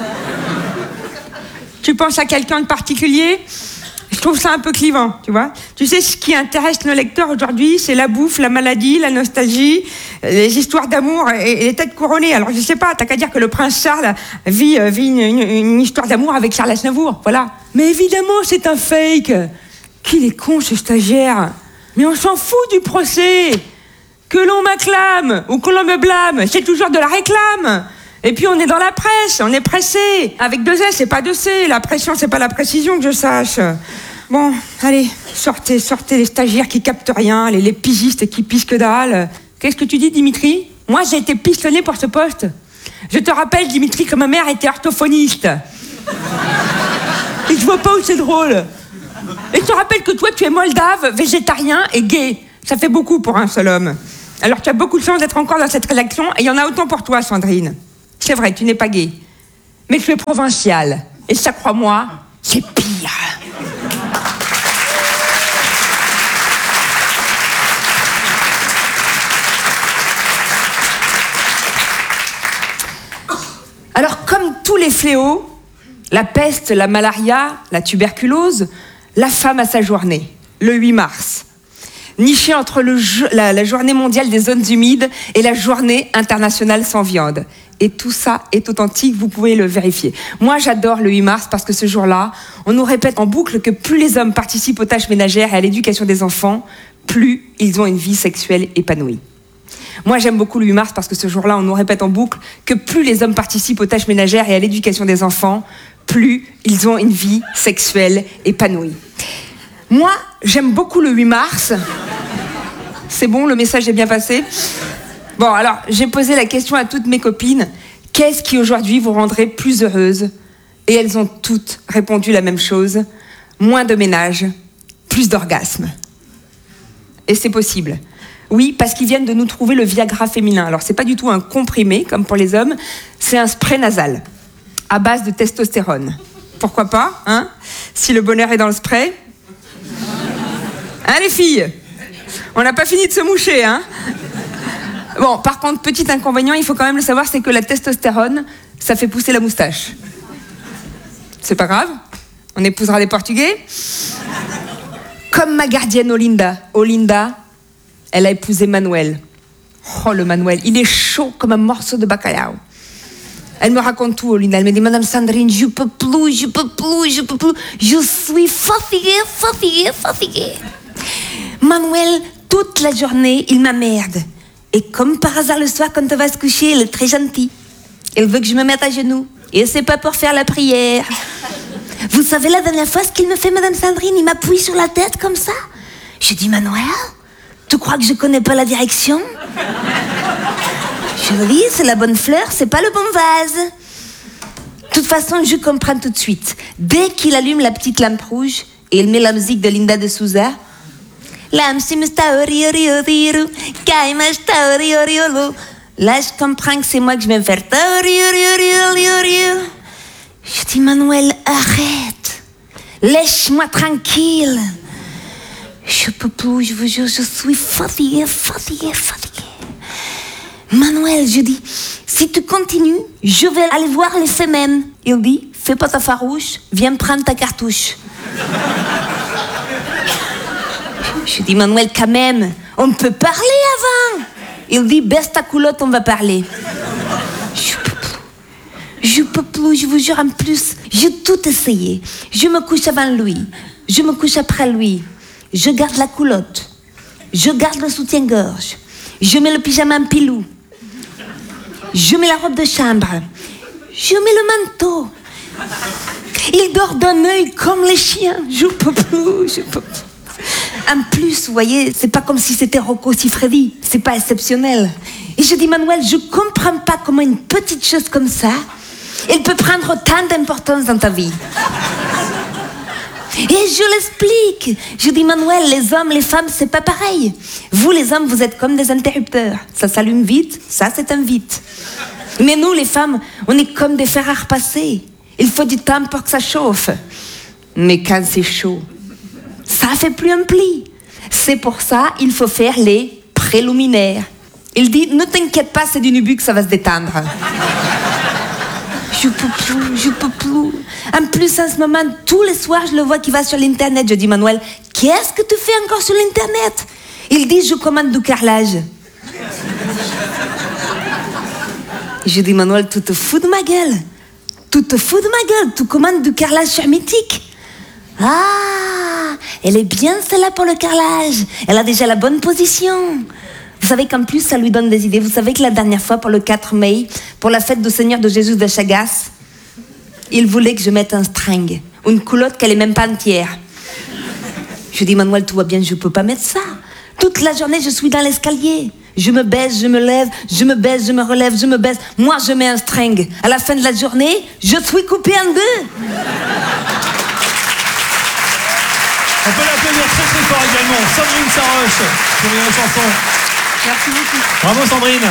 Tu penses à quelqu'un de particulier? Je trouve ça un peu clivant, tu vois. Tu sais, ce qui intéresse nos lecteurs aujourd'hui, c'est la bouffe, la maladie, la nostalgie, les histoires d'amour et, et les têtes couronnées. Alors, je sais pas, t'as qu'à dire que le prince Charles vit, euh, vit une, une, une histoire d'amour avec Charles Aznavour, voilà. Mais évidemment, c'est un fake. Qu'il est con, ce stagiaire. Mais on s'en fout du procès. Que l'on m'acclame ou que l'on me blâme, c'est toujours de la réclame. Et puis on est dans la presse, on est pressé. Avec deux S et pas deux C. La pression, c'est pas la précision que je sache. Bon, allez, sortez, sortez les stagiaires qui captent rien, les, les pigistes qui pissent que dalle. Qu'est-ce que tu dis, Dimitri? Moi, j'ai été pistonné pour ce poste. Je te rappelle, Dimitri, que ma mère était orthophoniste. Et je vois pas où c'est drôle. Et je te rappelle que toi, tu es moldave, végétarien et gay. Ça fait beaucoup pour un seul homme. Alors tu as beaucoup de chance d'être encore dans cette rédaction, et il y en a autant pour toi, Sandrine. C'est vrai, tu n'es pas gay. Mais tu es provinciale. Et ça, crois-moi, c'est pire. Alors, comme tous les fléaux, la peste, la malaria, la tuberculose, la femme a sa journée, le huit mars. Niché entre le, la, la journée mondiale des zones humides et la journée internationale sans viande. Et tout ça est authentique, vous pouvez le vérifier. Moi, j'adore le huit mars parce que ce jour-là, on nous répète en boucle que plus les hommes participent aux tâches ménagères et à l'éducation des enfants, plus ils ont une vie sexuelle épanouie. Moi, j'aime beaucoup le huit mars parce que ce jour-là, on nous répète en boucle que plus les hommes participent aux tâches ménagères et à l'éducation des enfants, plus ils ont une vie sexuelle épanouie. Moi, j'aime beaucoup le huit mars. C'est bon, le message est bien passé. Bon, alors, j'ai posé la question à toutes mes copines. Qu'est-ce qui, aujourd'hui, vous rendrait plus heureuse? Et elles ont toutes répondu la même chose. Moins de ménage, plus d'orgasme. Et c'est possible. Oui, parce qu'ils viennent de nous trouver le Viagra féminin. Alors, c'est pas du tout un comprimé, comme pour les hommes. C'est un spray nasal, à base de testostérone. Pourquoi pas, hein? Si le bonheur est dans le spray. Hein, les filles? On n'a pas fini de se moucher, hein? Bon, par contre, petit inconvénient, il faut quand même le savoir, c'est que la testostérone, ça fait pousser la moustache. C'est pas grave, on épousera des Portugais. Comme ma gardienne Olinda. Olinda, elle a épousé Manuel. Oh, le Manuel, il est chaud comme un morceau de bacalhau. Elle me raconte tout, Olinda. Elle me dit, Madame Sandrine, je peux plus, je peux plus, je peux plus. Je suis fatiguée, fatiguée, fatiguée. Manuel, toute la journée, il m'emmerde. Et comme par hasard, le soir, quand on va se coucher, il est très gentil. Il veut que je me mette à genoux. Et c'est pas pour faire la prière. Vous savez, la dernière fois, ce qu'il me fait, Madame Sandrine, il m'appuie sur la tête comme ça. Je dis, Manuel, tu crois que je connais pas la direction? Je lui dis, c'est la bonne fleur, c'est pas le bon vase. De toute façon, je comprends tout de suite. Dès qu'il allume la petite lampe rouge et il met la musique de Linda de Souza, là, je comprends que c'est moi que je vais me faire. Je dis, Manuel, arrête. Laisse-moi tranquille. Je peux plus, je vous jure, je suis fatiguée, fatiguée, fatiguée. Manuel, je dis, si tu continues, je vais aller voir les femmes. Il dit, fais pas ta farouche, viens prendre ta cartouche. Je dis, Manuel, quand même, on peut parler avant. Il dit, baisse ta culotte, on va parler. Je peux plus. Je peux plus, je vous jure, en plus, j'ai tout essayé. Je me couche avant lui. Je me couche après lui. Je garde la culotte. Je garde le soutien-gorge. Je mets le pyjama en pilou. Je mets la robe de chambre. Je mets le manteau. Il dort d'un œil comme les chiens. Je peux plus, je peux plus. En plus, vous voyez, c'est pas comme si c'était Rocco Siffredi. C'est pas exceptionnel. Et je dis, Manuel, je comprends pas comment une petite chose comme ça, elle peut prendre autant d'importance dans ta vie. Et je l'explique. Je dis, Manuel, les hommes, les femmes, c'est pas pareil. Vous, les hommes, vous êtes comme des interrupteurs. Ça s'allume vite, ça s'éteint vite. Mais nous, les femmes, on est comme des fers à repasser. Il faut du temps pour que ça chauffe. Mais quand c'est chaud, ça fait plus un pli. C'est pour ça il faut faire les préliminaires. Il dit, ne t'inquiète pas, c'est du nubu que ça va se détendre. Je peux plus, je peux plus. En plus, en ce moment, tous les soirs, je le vois qui va sur l'internet. Je dis, Manuel, qu'est-ce que tu fais encore sur l'internet? Il dit, je commande du carrelage. Je dis, Manuel, tu te fous de ma gueule. Tu te fous de ma gueule. Tu commandes du carrelage sur Mythique. Ah, elle est bien celle-là pour le carrelage. Elle a déjà la bonne position. Vous savez qu'en plus, ça lui donne des idées. Vous savez que la dernière fois, pour le quatre mai, pour la fête du Seigneur de Jésus de Chagas, il voulait que je mette un string, une culotte qu'elle est même pas entière. Je dis, Manuel, tout va bien, je peux pas mettre ça. Toute la journée, je suis dans l'escalier. Je me baisse, je me lève, je me baisse, je me relève, je me baisse. Moi, je mets un string. À la fin de la journée, je suis coupé en deux. On peut l'applaudir très très fort également. Sandrine Saroche pour une chanson. Merci beaucoup. Bravo Sandrine.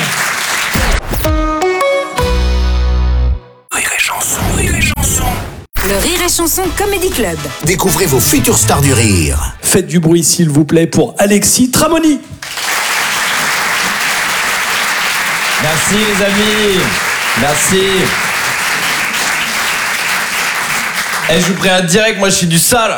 Rire et chanson, rire et chanson. Le Rire et Chanson Comedy Club. Découvrez vos futures stars du rire. Faites du bruit s'il vous plaît pour Alexis Tramoni. Merci les amis. Merci. Eh, je vous préviens direct, moi je suis du sale.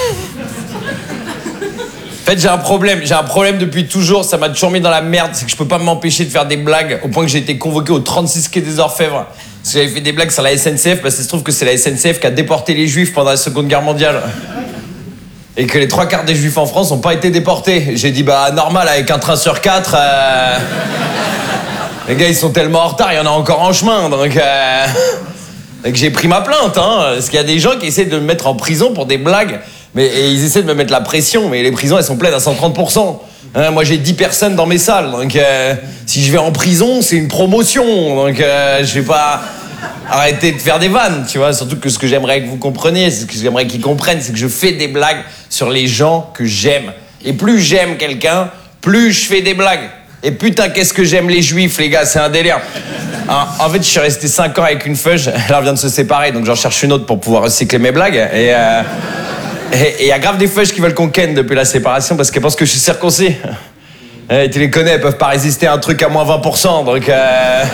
En fait, j'ai un problème, j'ai un problème depuis toujours, ça m'a toujours mis dans la merde, c'est que je peux pas m'empêcher de faire des blagues, au point que j'ai été convoqué au trente-six quai des Orfèvres. Parce que j'avais fait des blagues sur la S N C F, parce que ça se trouve que c'est la S N C F qui a déporté les Juifs pendant la Seconde Guerre mondiale. Et que les trois quarts des Juifs en France n'ont pas été déportés. J'ai dit, bah normal, avec un train sur quatre, euh... les gars ils sont tellement en retard, il y en a encore en chemin, donc... Euh... Donc j'ai pris ma plainte, hein, parce qu'il y a des gens qui essaient de me mettre en prison pour des blagues. Mais et ils essaient de me mettre la pression, mais les prisons elles sont pleines à cent trente pour cent. Hein, moi j'ai dix personnes dans mes salles, donc euh, si je vais en prison, c'est une promotion. Donc euh, je vais pas arrêter de faire des vannes, tu vois. Surtout que ce que j'aimerais que vous compreniez, ce que j'aimerais qu'ils comprennent, c'est que je fais des blagues sur les gens que j'aime. Et plus j'aime quelqu'un, plus je fais des blagues. Et putain, qu'est-ce que j'aime les Juifs, les gars, c'est un délire. En, en fait, je suis resté cinq ans avec une feuge, elle vient de se séparer, donc j'en cherche une autre pour pouvoir recycler mes blagues. Et... Euh, Et il y a grave des feuilles qui veulent qu'on ken depuis la séparation parce qu'elles pensent que je suis circoncis. Et tu les connais, elles peuvent pas résister à un truc à moins vingt pour cent, donc... Euh...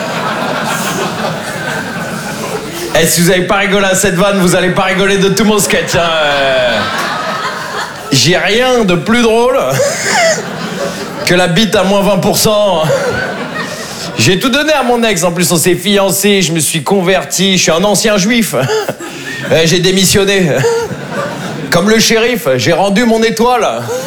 Et si vous avez pas rigolé à cette vanne, vous allez pas rigoler de tout mon sketch. Hein. Euh... J'ai rien de plus drôle que la bite à moins vingt pour cent. J'ai tout donné à mon ex, en plus on s'est fiancés, je me suis converti, je suis un ancien juif. Et j'ai démissionné. Comme le shérif, j'ai rendu mon étoile.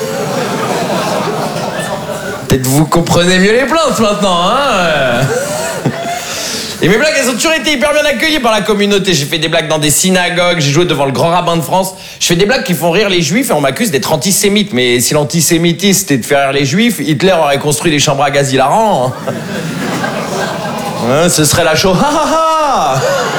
Peut-être vous comprenez mieux les plaintes maintenant, hein. Et mes blagues, elles ont toujours été hyper bien accueillies par la communauté. J'ai fait des blagues dans des synagogues, j'ai joué devant le grand rabbin de France. Je fais des blagues qui font rire les juifs et on m'accuse d'être antisémite. Mais si l'antisémitisme c'était de faire rire les juifs, Hitler aurait construit des chambres à gaz hilarants. Hein, ce serait la show. Ha ha ha.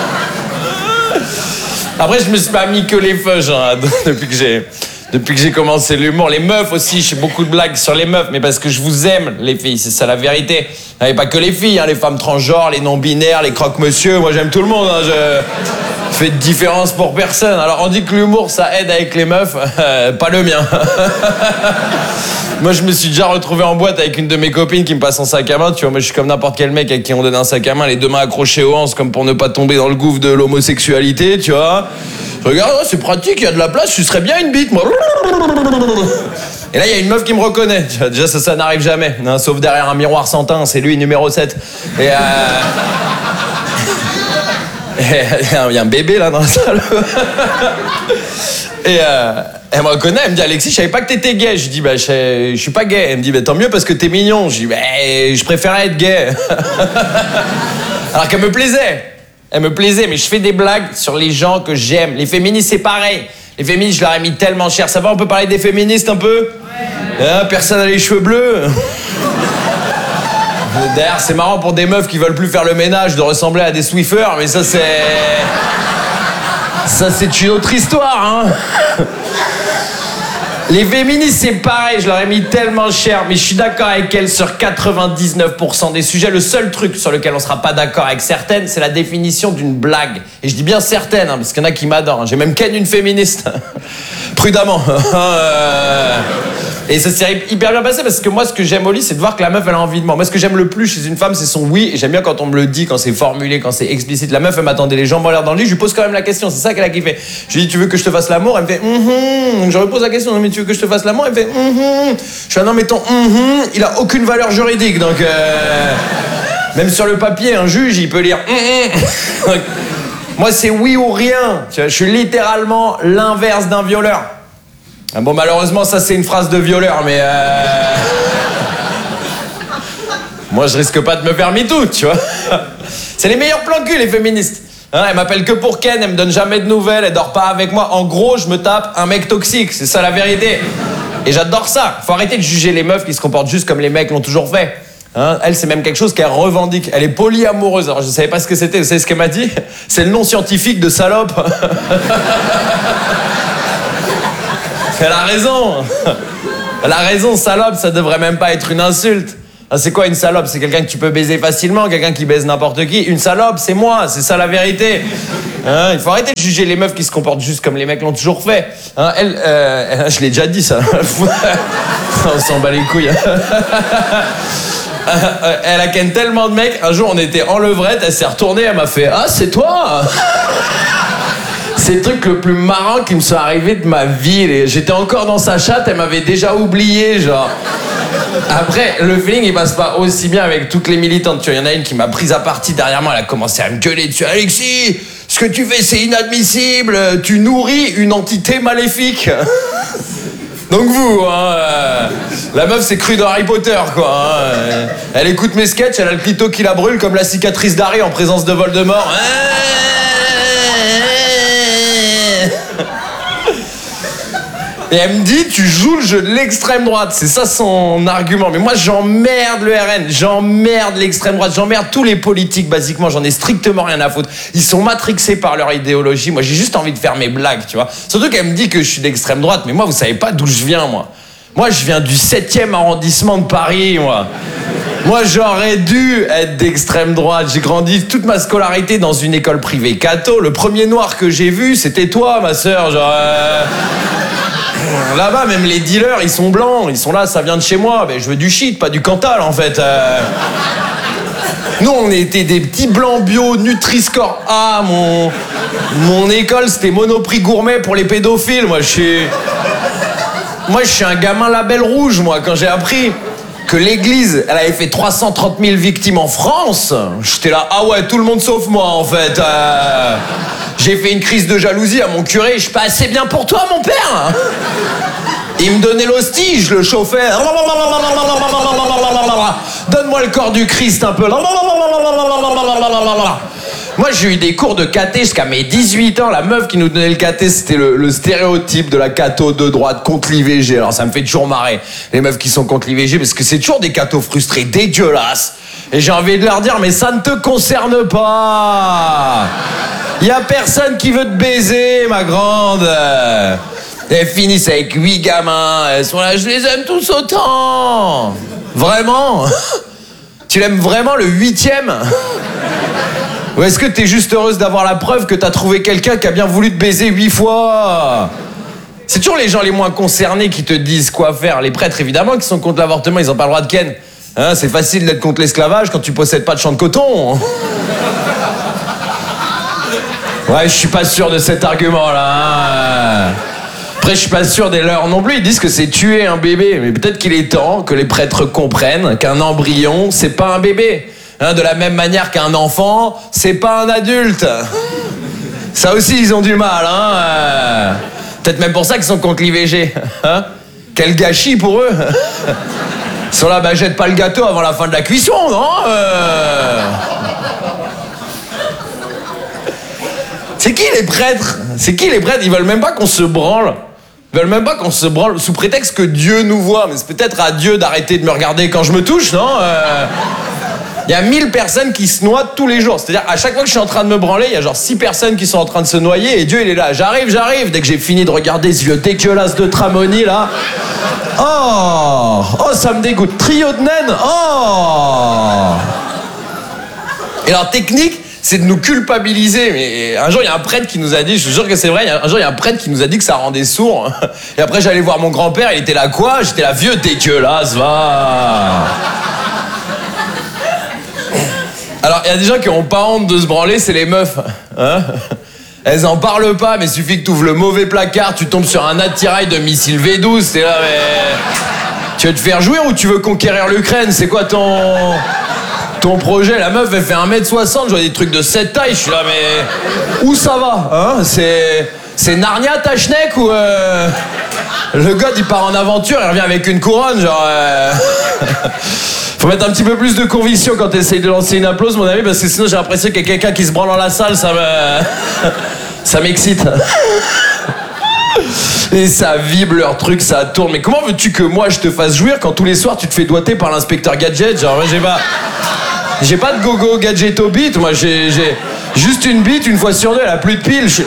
Après, je me suis pas mis que les feuges hein, depuis que j'ai depuis que j'ai commencé l'humour. Les meufs aussi, je fais beaucoup de blagues sur les meufs, mais parce que je vous aime, les filles, c'est ça la vérité. Et pas que les filles, hein, les femmes transgenres, les non-binaires, les croque-monsieur, moi j'aime tout le monde. Hein, je fais de différence pour personne. Alors on dit que l'humour, ça aide avec les meufs, euh, pas le mien. Moi, je me suis déjà retrouvé en boîte avec une de mes copines qui me passe son sac à main. Tu vois, moi, je suis comme n'importe quel mec à qui on donne un sac à main, les deux mains accrochées aux hanches, comme pour ne pas tomber dans le gouffre de l'homosexualité, tu vois. Je regarde, oh, c'est pratique, il y a de la place, je serais bien une bite, moi. Et là, il y a une meuf qui me reconnaît. Tu vois, déjà, ça, ça n'arrive jamais, hein, sauf derrière un miroir sans teint, c'est lui, numéro sept. Et euh... il y a un bébé, là, dans la salle. Et euh... elle me reconnaît, elle me dit Alexis, je savais pas que t'étais gay. Je dis bah je, je suis pas gay. Elle me dit bah tant mieux parce que t'es mignon. Je dis bah je préférais être gay. Alors qu'elle me plaisait. Elle me plaisait, mais je fais des blagues sur les gens que j'aime. Les féministes c'est pareil. Les féministes je leur ai mis tellement cher. Ça va, on peut parler des féministes un peu ouais. Hein, personne n'a les cheveux bleus. D'ailleurs c'est marrant pour des meufs qui veulent plus faire le ménage de ressembler à des Swiffers, mais ça c'est... Ça c'est une autre histoire, hein. Les féministes, c'est pareil, je leur ai mis tellement cher, mais je suis d'accord avec elles sur quatre-vingt-dix-neuf pour cent des sujets. Le seul truc sur lequel on sera pas d'accord avec certaines, c'est la définition d'une blague. Et je dis bien certaines, hein, parce qu'il y en a qui m'adorent. Hein. J'ai même ken une féministe. Prudemment. euh... Et ça s'est hyper bien passé, parce que moi, ce que j'aime au lit, c'est de voir que la meuf, elle a envie de moi. Moi, ce que j'aime le plus chez une femme, c'est son oui. Et j'aime bien quand on me le dit, quand c'est formulé, quand c'est explicite. La meuf, elle m'attendait les jambes en l'air dans le lit, je lui pose quand même la question. C'est ça qu'elle a kiffé. Je lui dis, tu veux que je te fasse l'amour? Elle me fait, mm-hmm. Donc je repose la question, mais tu veux que je te fasse l'amour? Elle me fait, mm-hmm. Je fais, non, mais ton mm-hmm, il a aucune valeur juridique. Donc, euh... même sur le papier, un juge, il peut lire mm-hmm. Donc, moi, c'est oui ou rien. Tu vois, je suis littéralement l'inverse d'un violeur. Bon, malheureusement, ça, c'est une phrase de violeur, mais... Euh... Moi, je risque pas de me faire MeToo, tu vois. C'est les meilleurs plans cul, les féministes. Hein, elles m'appellent que pour ken, elles me donnent jamais de nouvelles, elles dorment pas avec moi. En gros, je me tape un mec toxique, c'est ça la vérité. Et j'adore ça. Faut arrêter de juger les meufs qui se comportent juste comme les mecs l'ont toujours fait. Hein, elle, c'est même quelque chose qu'elle revendique. Elle est polyamoureuse. Alors, je savais pas ce que c'était. Vous savez ce qu'elle m'a dit? C'est le nom scientifique de salope. Elle a raison. Elle a raison, salope, ça devrait même pas être une insulte. Ah, c'est quoi une salope? C'est quelqu'un que tu peux baiser facilement, quelqu'un qui baise n'importe qui. Une salope, c'est moi, c'est ça la vérité. Hein, il faut arrêter de juger les meufs qui se comportent juste comme les mecs l'ont toujours fait. Hein, elle, euh, je l'ai déjà dit ça. On s'en bat les couilles. Elle a ken tellement de mecs. Un jour, on était en levrette, elle s'est retournée, elle m'a fait « Ah, c'est toi !» C'est le truc le plus marrant qui me soit arrivé de ma vie. J'étais encore dans sa chatte, elle m'avait déjà oublié, genre. Après, le feeling, il passe pas aussi bien avec toutes les militantes. Tu vois, il y en a une qui m'a prise à partie derrière moi, elle a commencé à me gueuler dessus. « Alexis, ce que tu fais, c'est inadmissible. Tu nourris une entité maléfique. » Donc vous, hein, euh, la meuf c'est cru dans Harry Potter, quoi. Hein, elle écoute mes sketchs, elle a le clito qui la brûle comme la cicatrice d'Harry en présence de Voldemort. Et elle me dit, tu joues le jeu de l'extrême droite. C'est ça son argument. Mais moi, j'emmerde le R N, j'emmerde l'extrême droite, j'emmerde tous les politiques, basiquement. J'en ai strictement rien à foutre. Ils sont matrixés par leur idéologie. Moi, j'ai juste envie de faire mes blagues, tu vois. Surtout qu'elle me dit que je suis d'extrême droite. Mais moi, vous savez pas d'où je viens, moi. Moi, je viens du septième arrondissement de Paris, moi. Moi, j'aurais dû être d'extrême droite. J'ai grandi toute ma scolarité dans une école privée catho. Le premier noir que j'ai vu, c'était toi, ma sœur. Genre... Euh... Là-bas, même les dealers, ils sont blancs. Ils sont là, ça vient de chez moi. Mais je veux du shit, pas du Cantal, en fait. Euh... Nous, on était des petits blancs bio, Nutri-Score A. Mon, mon école, c'était Monoprix gourmet pour les pédophiles. Moi, je suis... Moi, je suis un gamin label rouge, moi, quand j'ai appris que l'église, elle avait fait trois cent trente mille victimes en France. J'étais là, ah ouais, tout le monde sauf moi, en fait. Euh... J'ai fait une crise de jalousie à mon curé. Je suis pas assez bien pour toi, mon père. Il me donnait l'hostie, je le chauffais. Donne-moi le corps du Christ un peu. Moi, j'ai eu des cours de caté jusqu'à mes dix-huit ans. La meuf qui nous donnait le caté, c'était le, le stéréotype de la catho de droite contre l'I V G. Alors, ça me fait toujours marrer, les meufs qui sont contre l'I V G, parce que c'est toujours des cathos frustrés, dégueulasses. Et j'ai envie de leur dire, mais ça ne te concerne pas. Y a personne qui veut te baiser, ma grande. Elles finissent avec huit gamins. Elles sont là, je les aime tous autant. Vraiment? Tu l'aimes vraiment le huitième? Ou est-ce que t'es juste heureuse d'avoir la preuve que t'as trouvé quelqu'un qui a bien voulu te baiser huit fois? C'est toujours les gens les moins concernés qui te disent quoi faire. Les prêtres, évidemment, qui sont contre l'avortement, ils ont pas le droit de ken. Hein, c'est facile d'être contre l'esclavage quand tu possèdes pas de champ de coton. Ouais, je suis pas sûr de cet argument-là. Hein. Après, je suis pas sûr des leurs non plus. Ils disent que c'est tuer un bébé. Mais peut-être qu'il est temps que les prêtres comprennent qu'un embryon, c'est pas un bébé. Hein, de la même manière qu'un enfant, c'est pas un adulte. Ça aussi, ils ont du mal. Hein. Euh, peut-être même pour ça qu'ils sont contre l'I V G. Hein. Quel gâchis pour eux. Ils sont là, bah jette pas le gâteau avant la fin de la cuisson, non euh... C'est qui les prêtres? C'est qui les prêtres? Ils veulent même pas qu'on se branle. Ils veulent même pas qu'on se branle sous prétexte que Dieu nous voit. Mais c'est peut-être à Dieu d'arrêter de me regarder quand je me touche, non euh... Il y a mille personnes qui se noient tous les jours. C'est-à-dire, à chaque fois que je suis en train de me branler, il y a genre six personnes qui sont en train de se noyer et Dieu, il est là. J'arrive, j'arrive. Dès que j'ai fini de regarder ce vieux dégueulasse de Tramoni, là. Oh, oh, ça me dégoûte. Trio de naines. Oh. Et leur technique, c'est de nous culpabiliser. Mais un jour, il y a un prêtre qui nous a dit, je vous jure que c'est vrai, un jour, il y a un prêtre qui nous a dit que ça rendait sourd. Et après, j'allais voir mon grand-père, il était là, quoi? J'étais là, vieux dégueulasse, va. Alors, il y a des gens qui ont pas honte de se branler, c'est les meufs. Hein? Elles en parlent pas, mais suffit que tu ouvres le mauvais placard, tu tombes sur un attirail de missile V douze, t'es là, mais... Tu veux te faire jouer ou tu veux conquérir l'Ukraine? C'est quoi ton... ton projet? La meuf, elle fait un mètre soixante, je vois des trucs de cette taille, je suis là, mais... Où ça va? Hein? C'est... C'est Narnia, Tachnek, ou... Euh... Le gars, il part en aventure, il revient avec une couronne, genre... Euh... Faut mettre un petit peu plus de conviction quand t'essayes de lancer une applause, mon ami, parce que sinon j'ai l'impression qu'il y a quelqu'un qui se branle dans la salle, ça me... ça m'excite. Et ça vibre leur truc, ça tourne. Mais comment veux-tu que moi je te fasse jouir quand tous les soirs tu te fais doigter par l'inspecteur Gadget? Genre, moi j'ai pas. J'ai pas de gogo gadget au beat, moi j'ai, j'ai juste une bite une fois sur deux, elle a plus de piles. Je...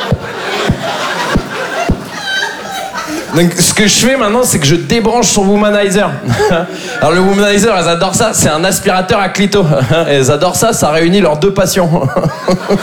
Donc ce que je fais maintenant, c'est que je débranche son womanizer. Alors le womanizer, elles adorent ça, c'est un aspirateur à clito. Elles adorent ça, ça réunit leurs deux passions.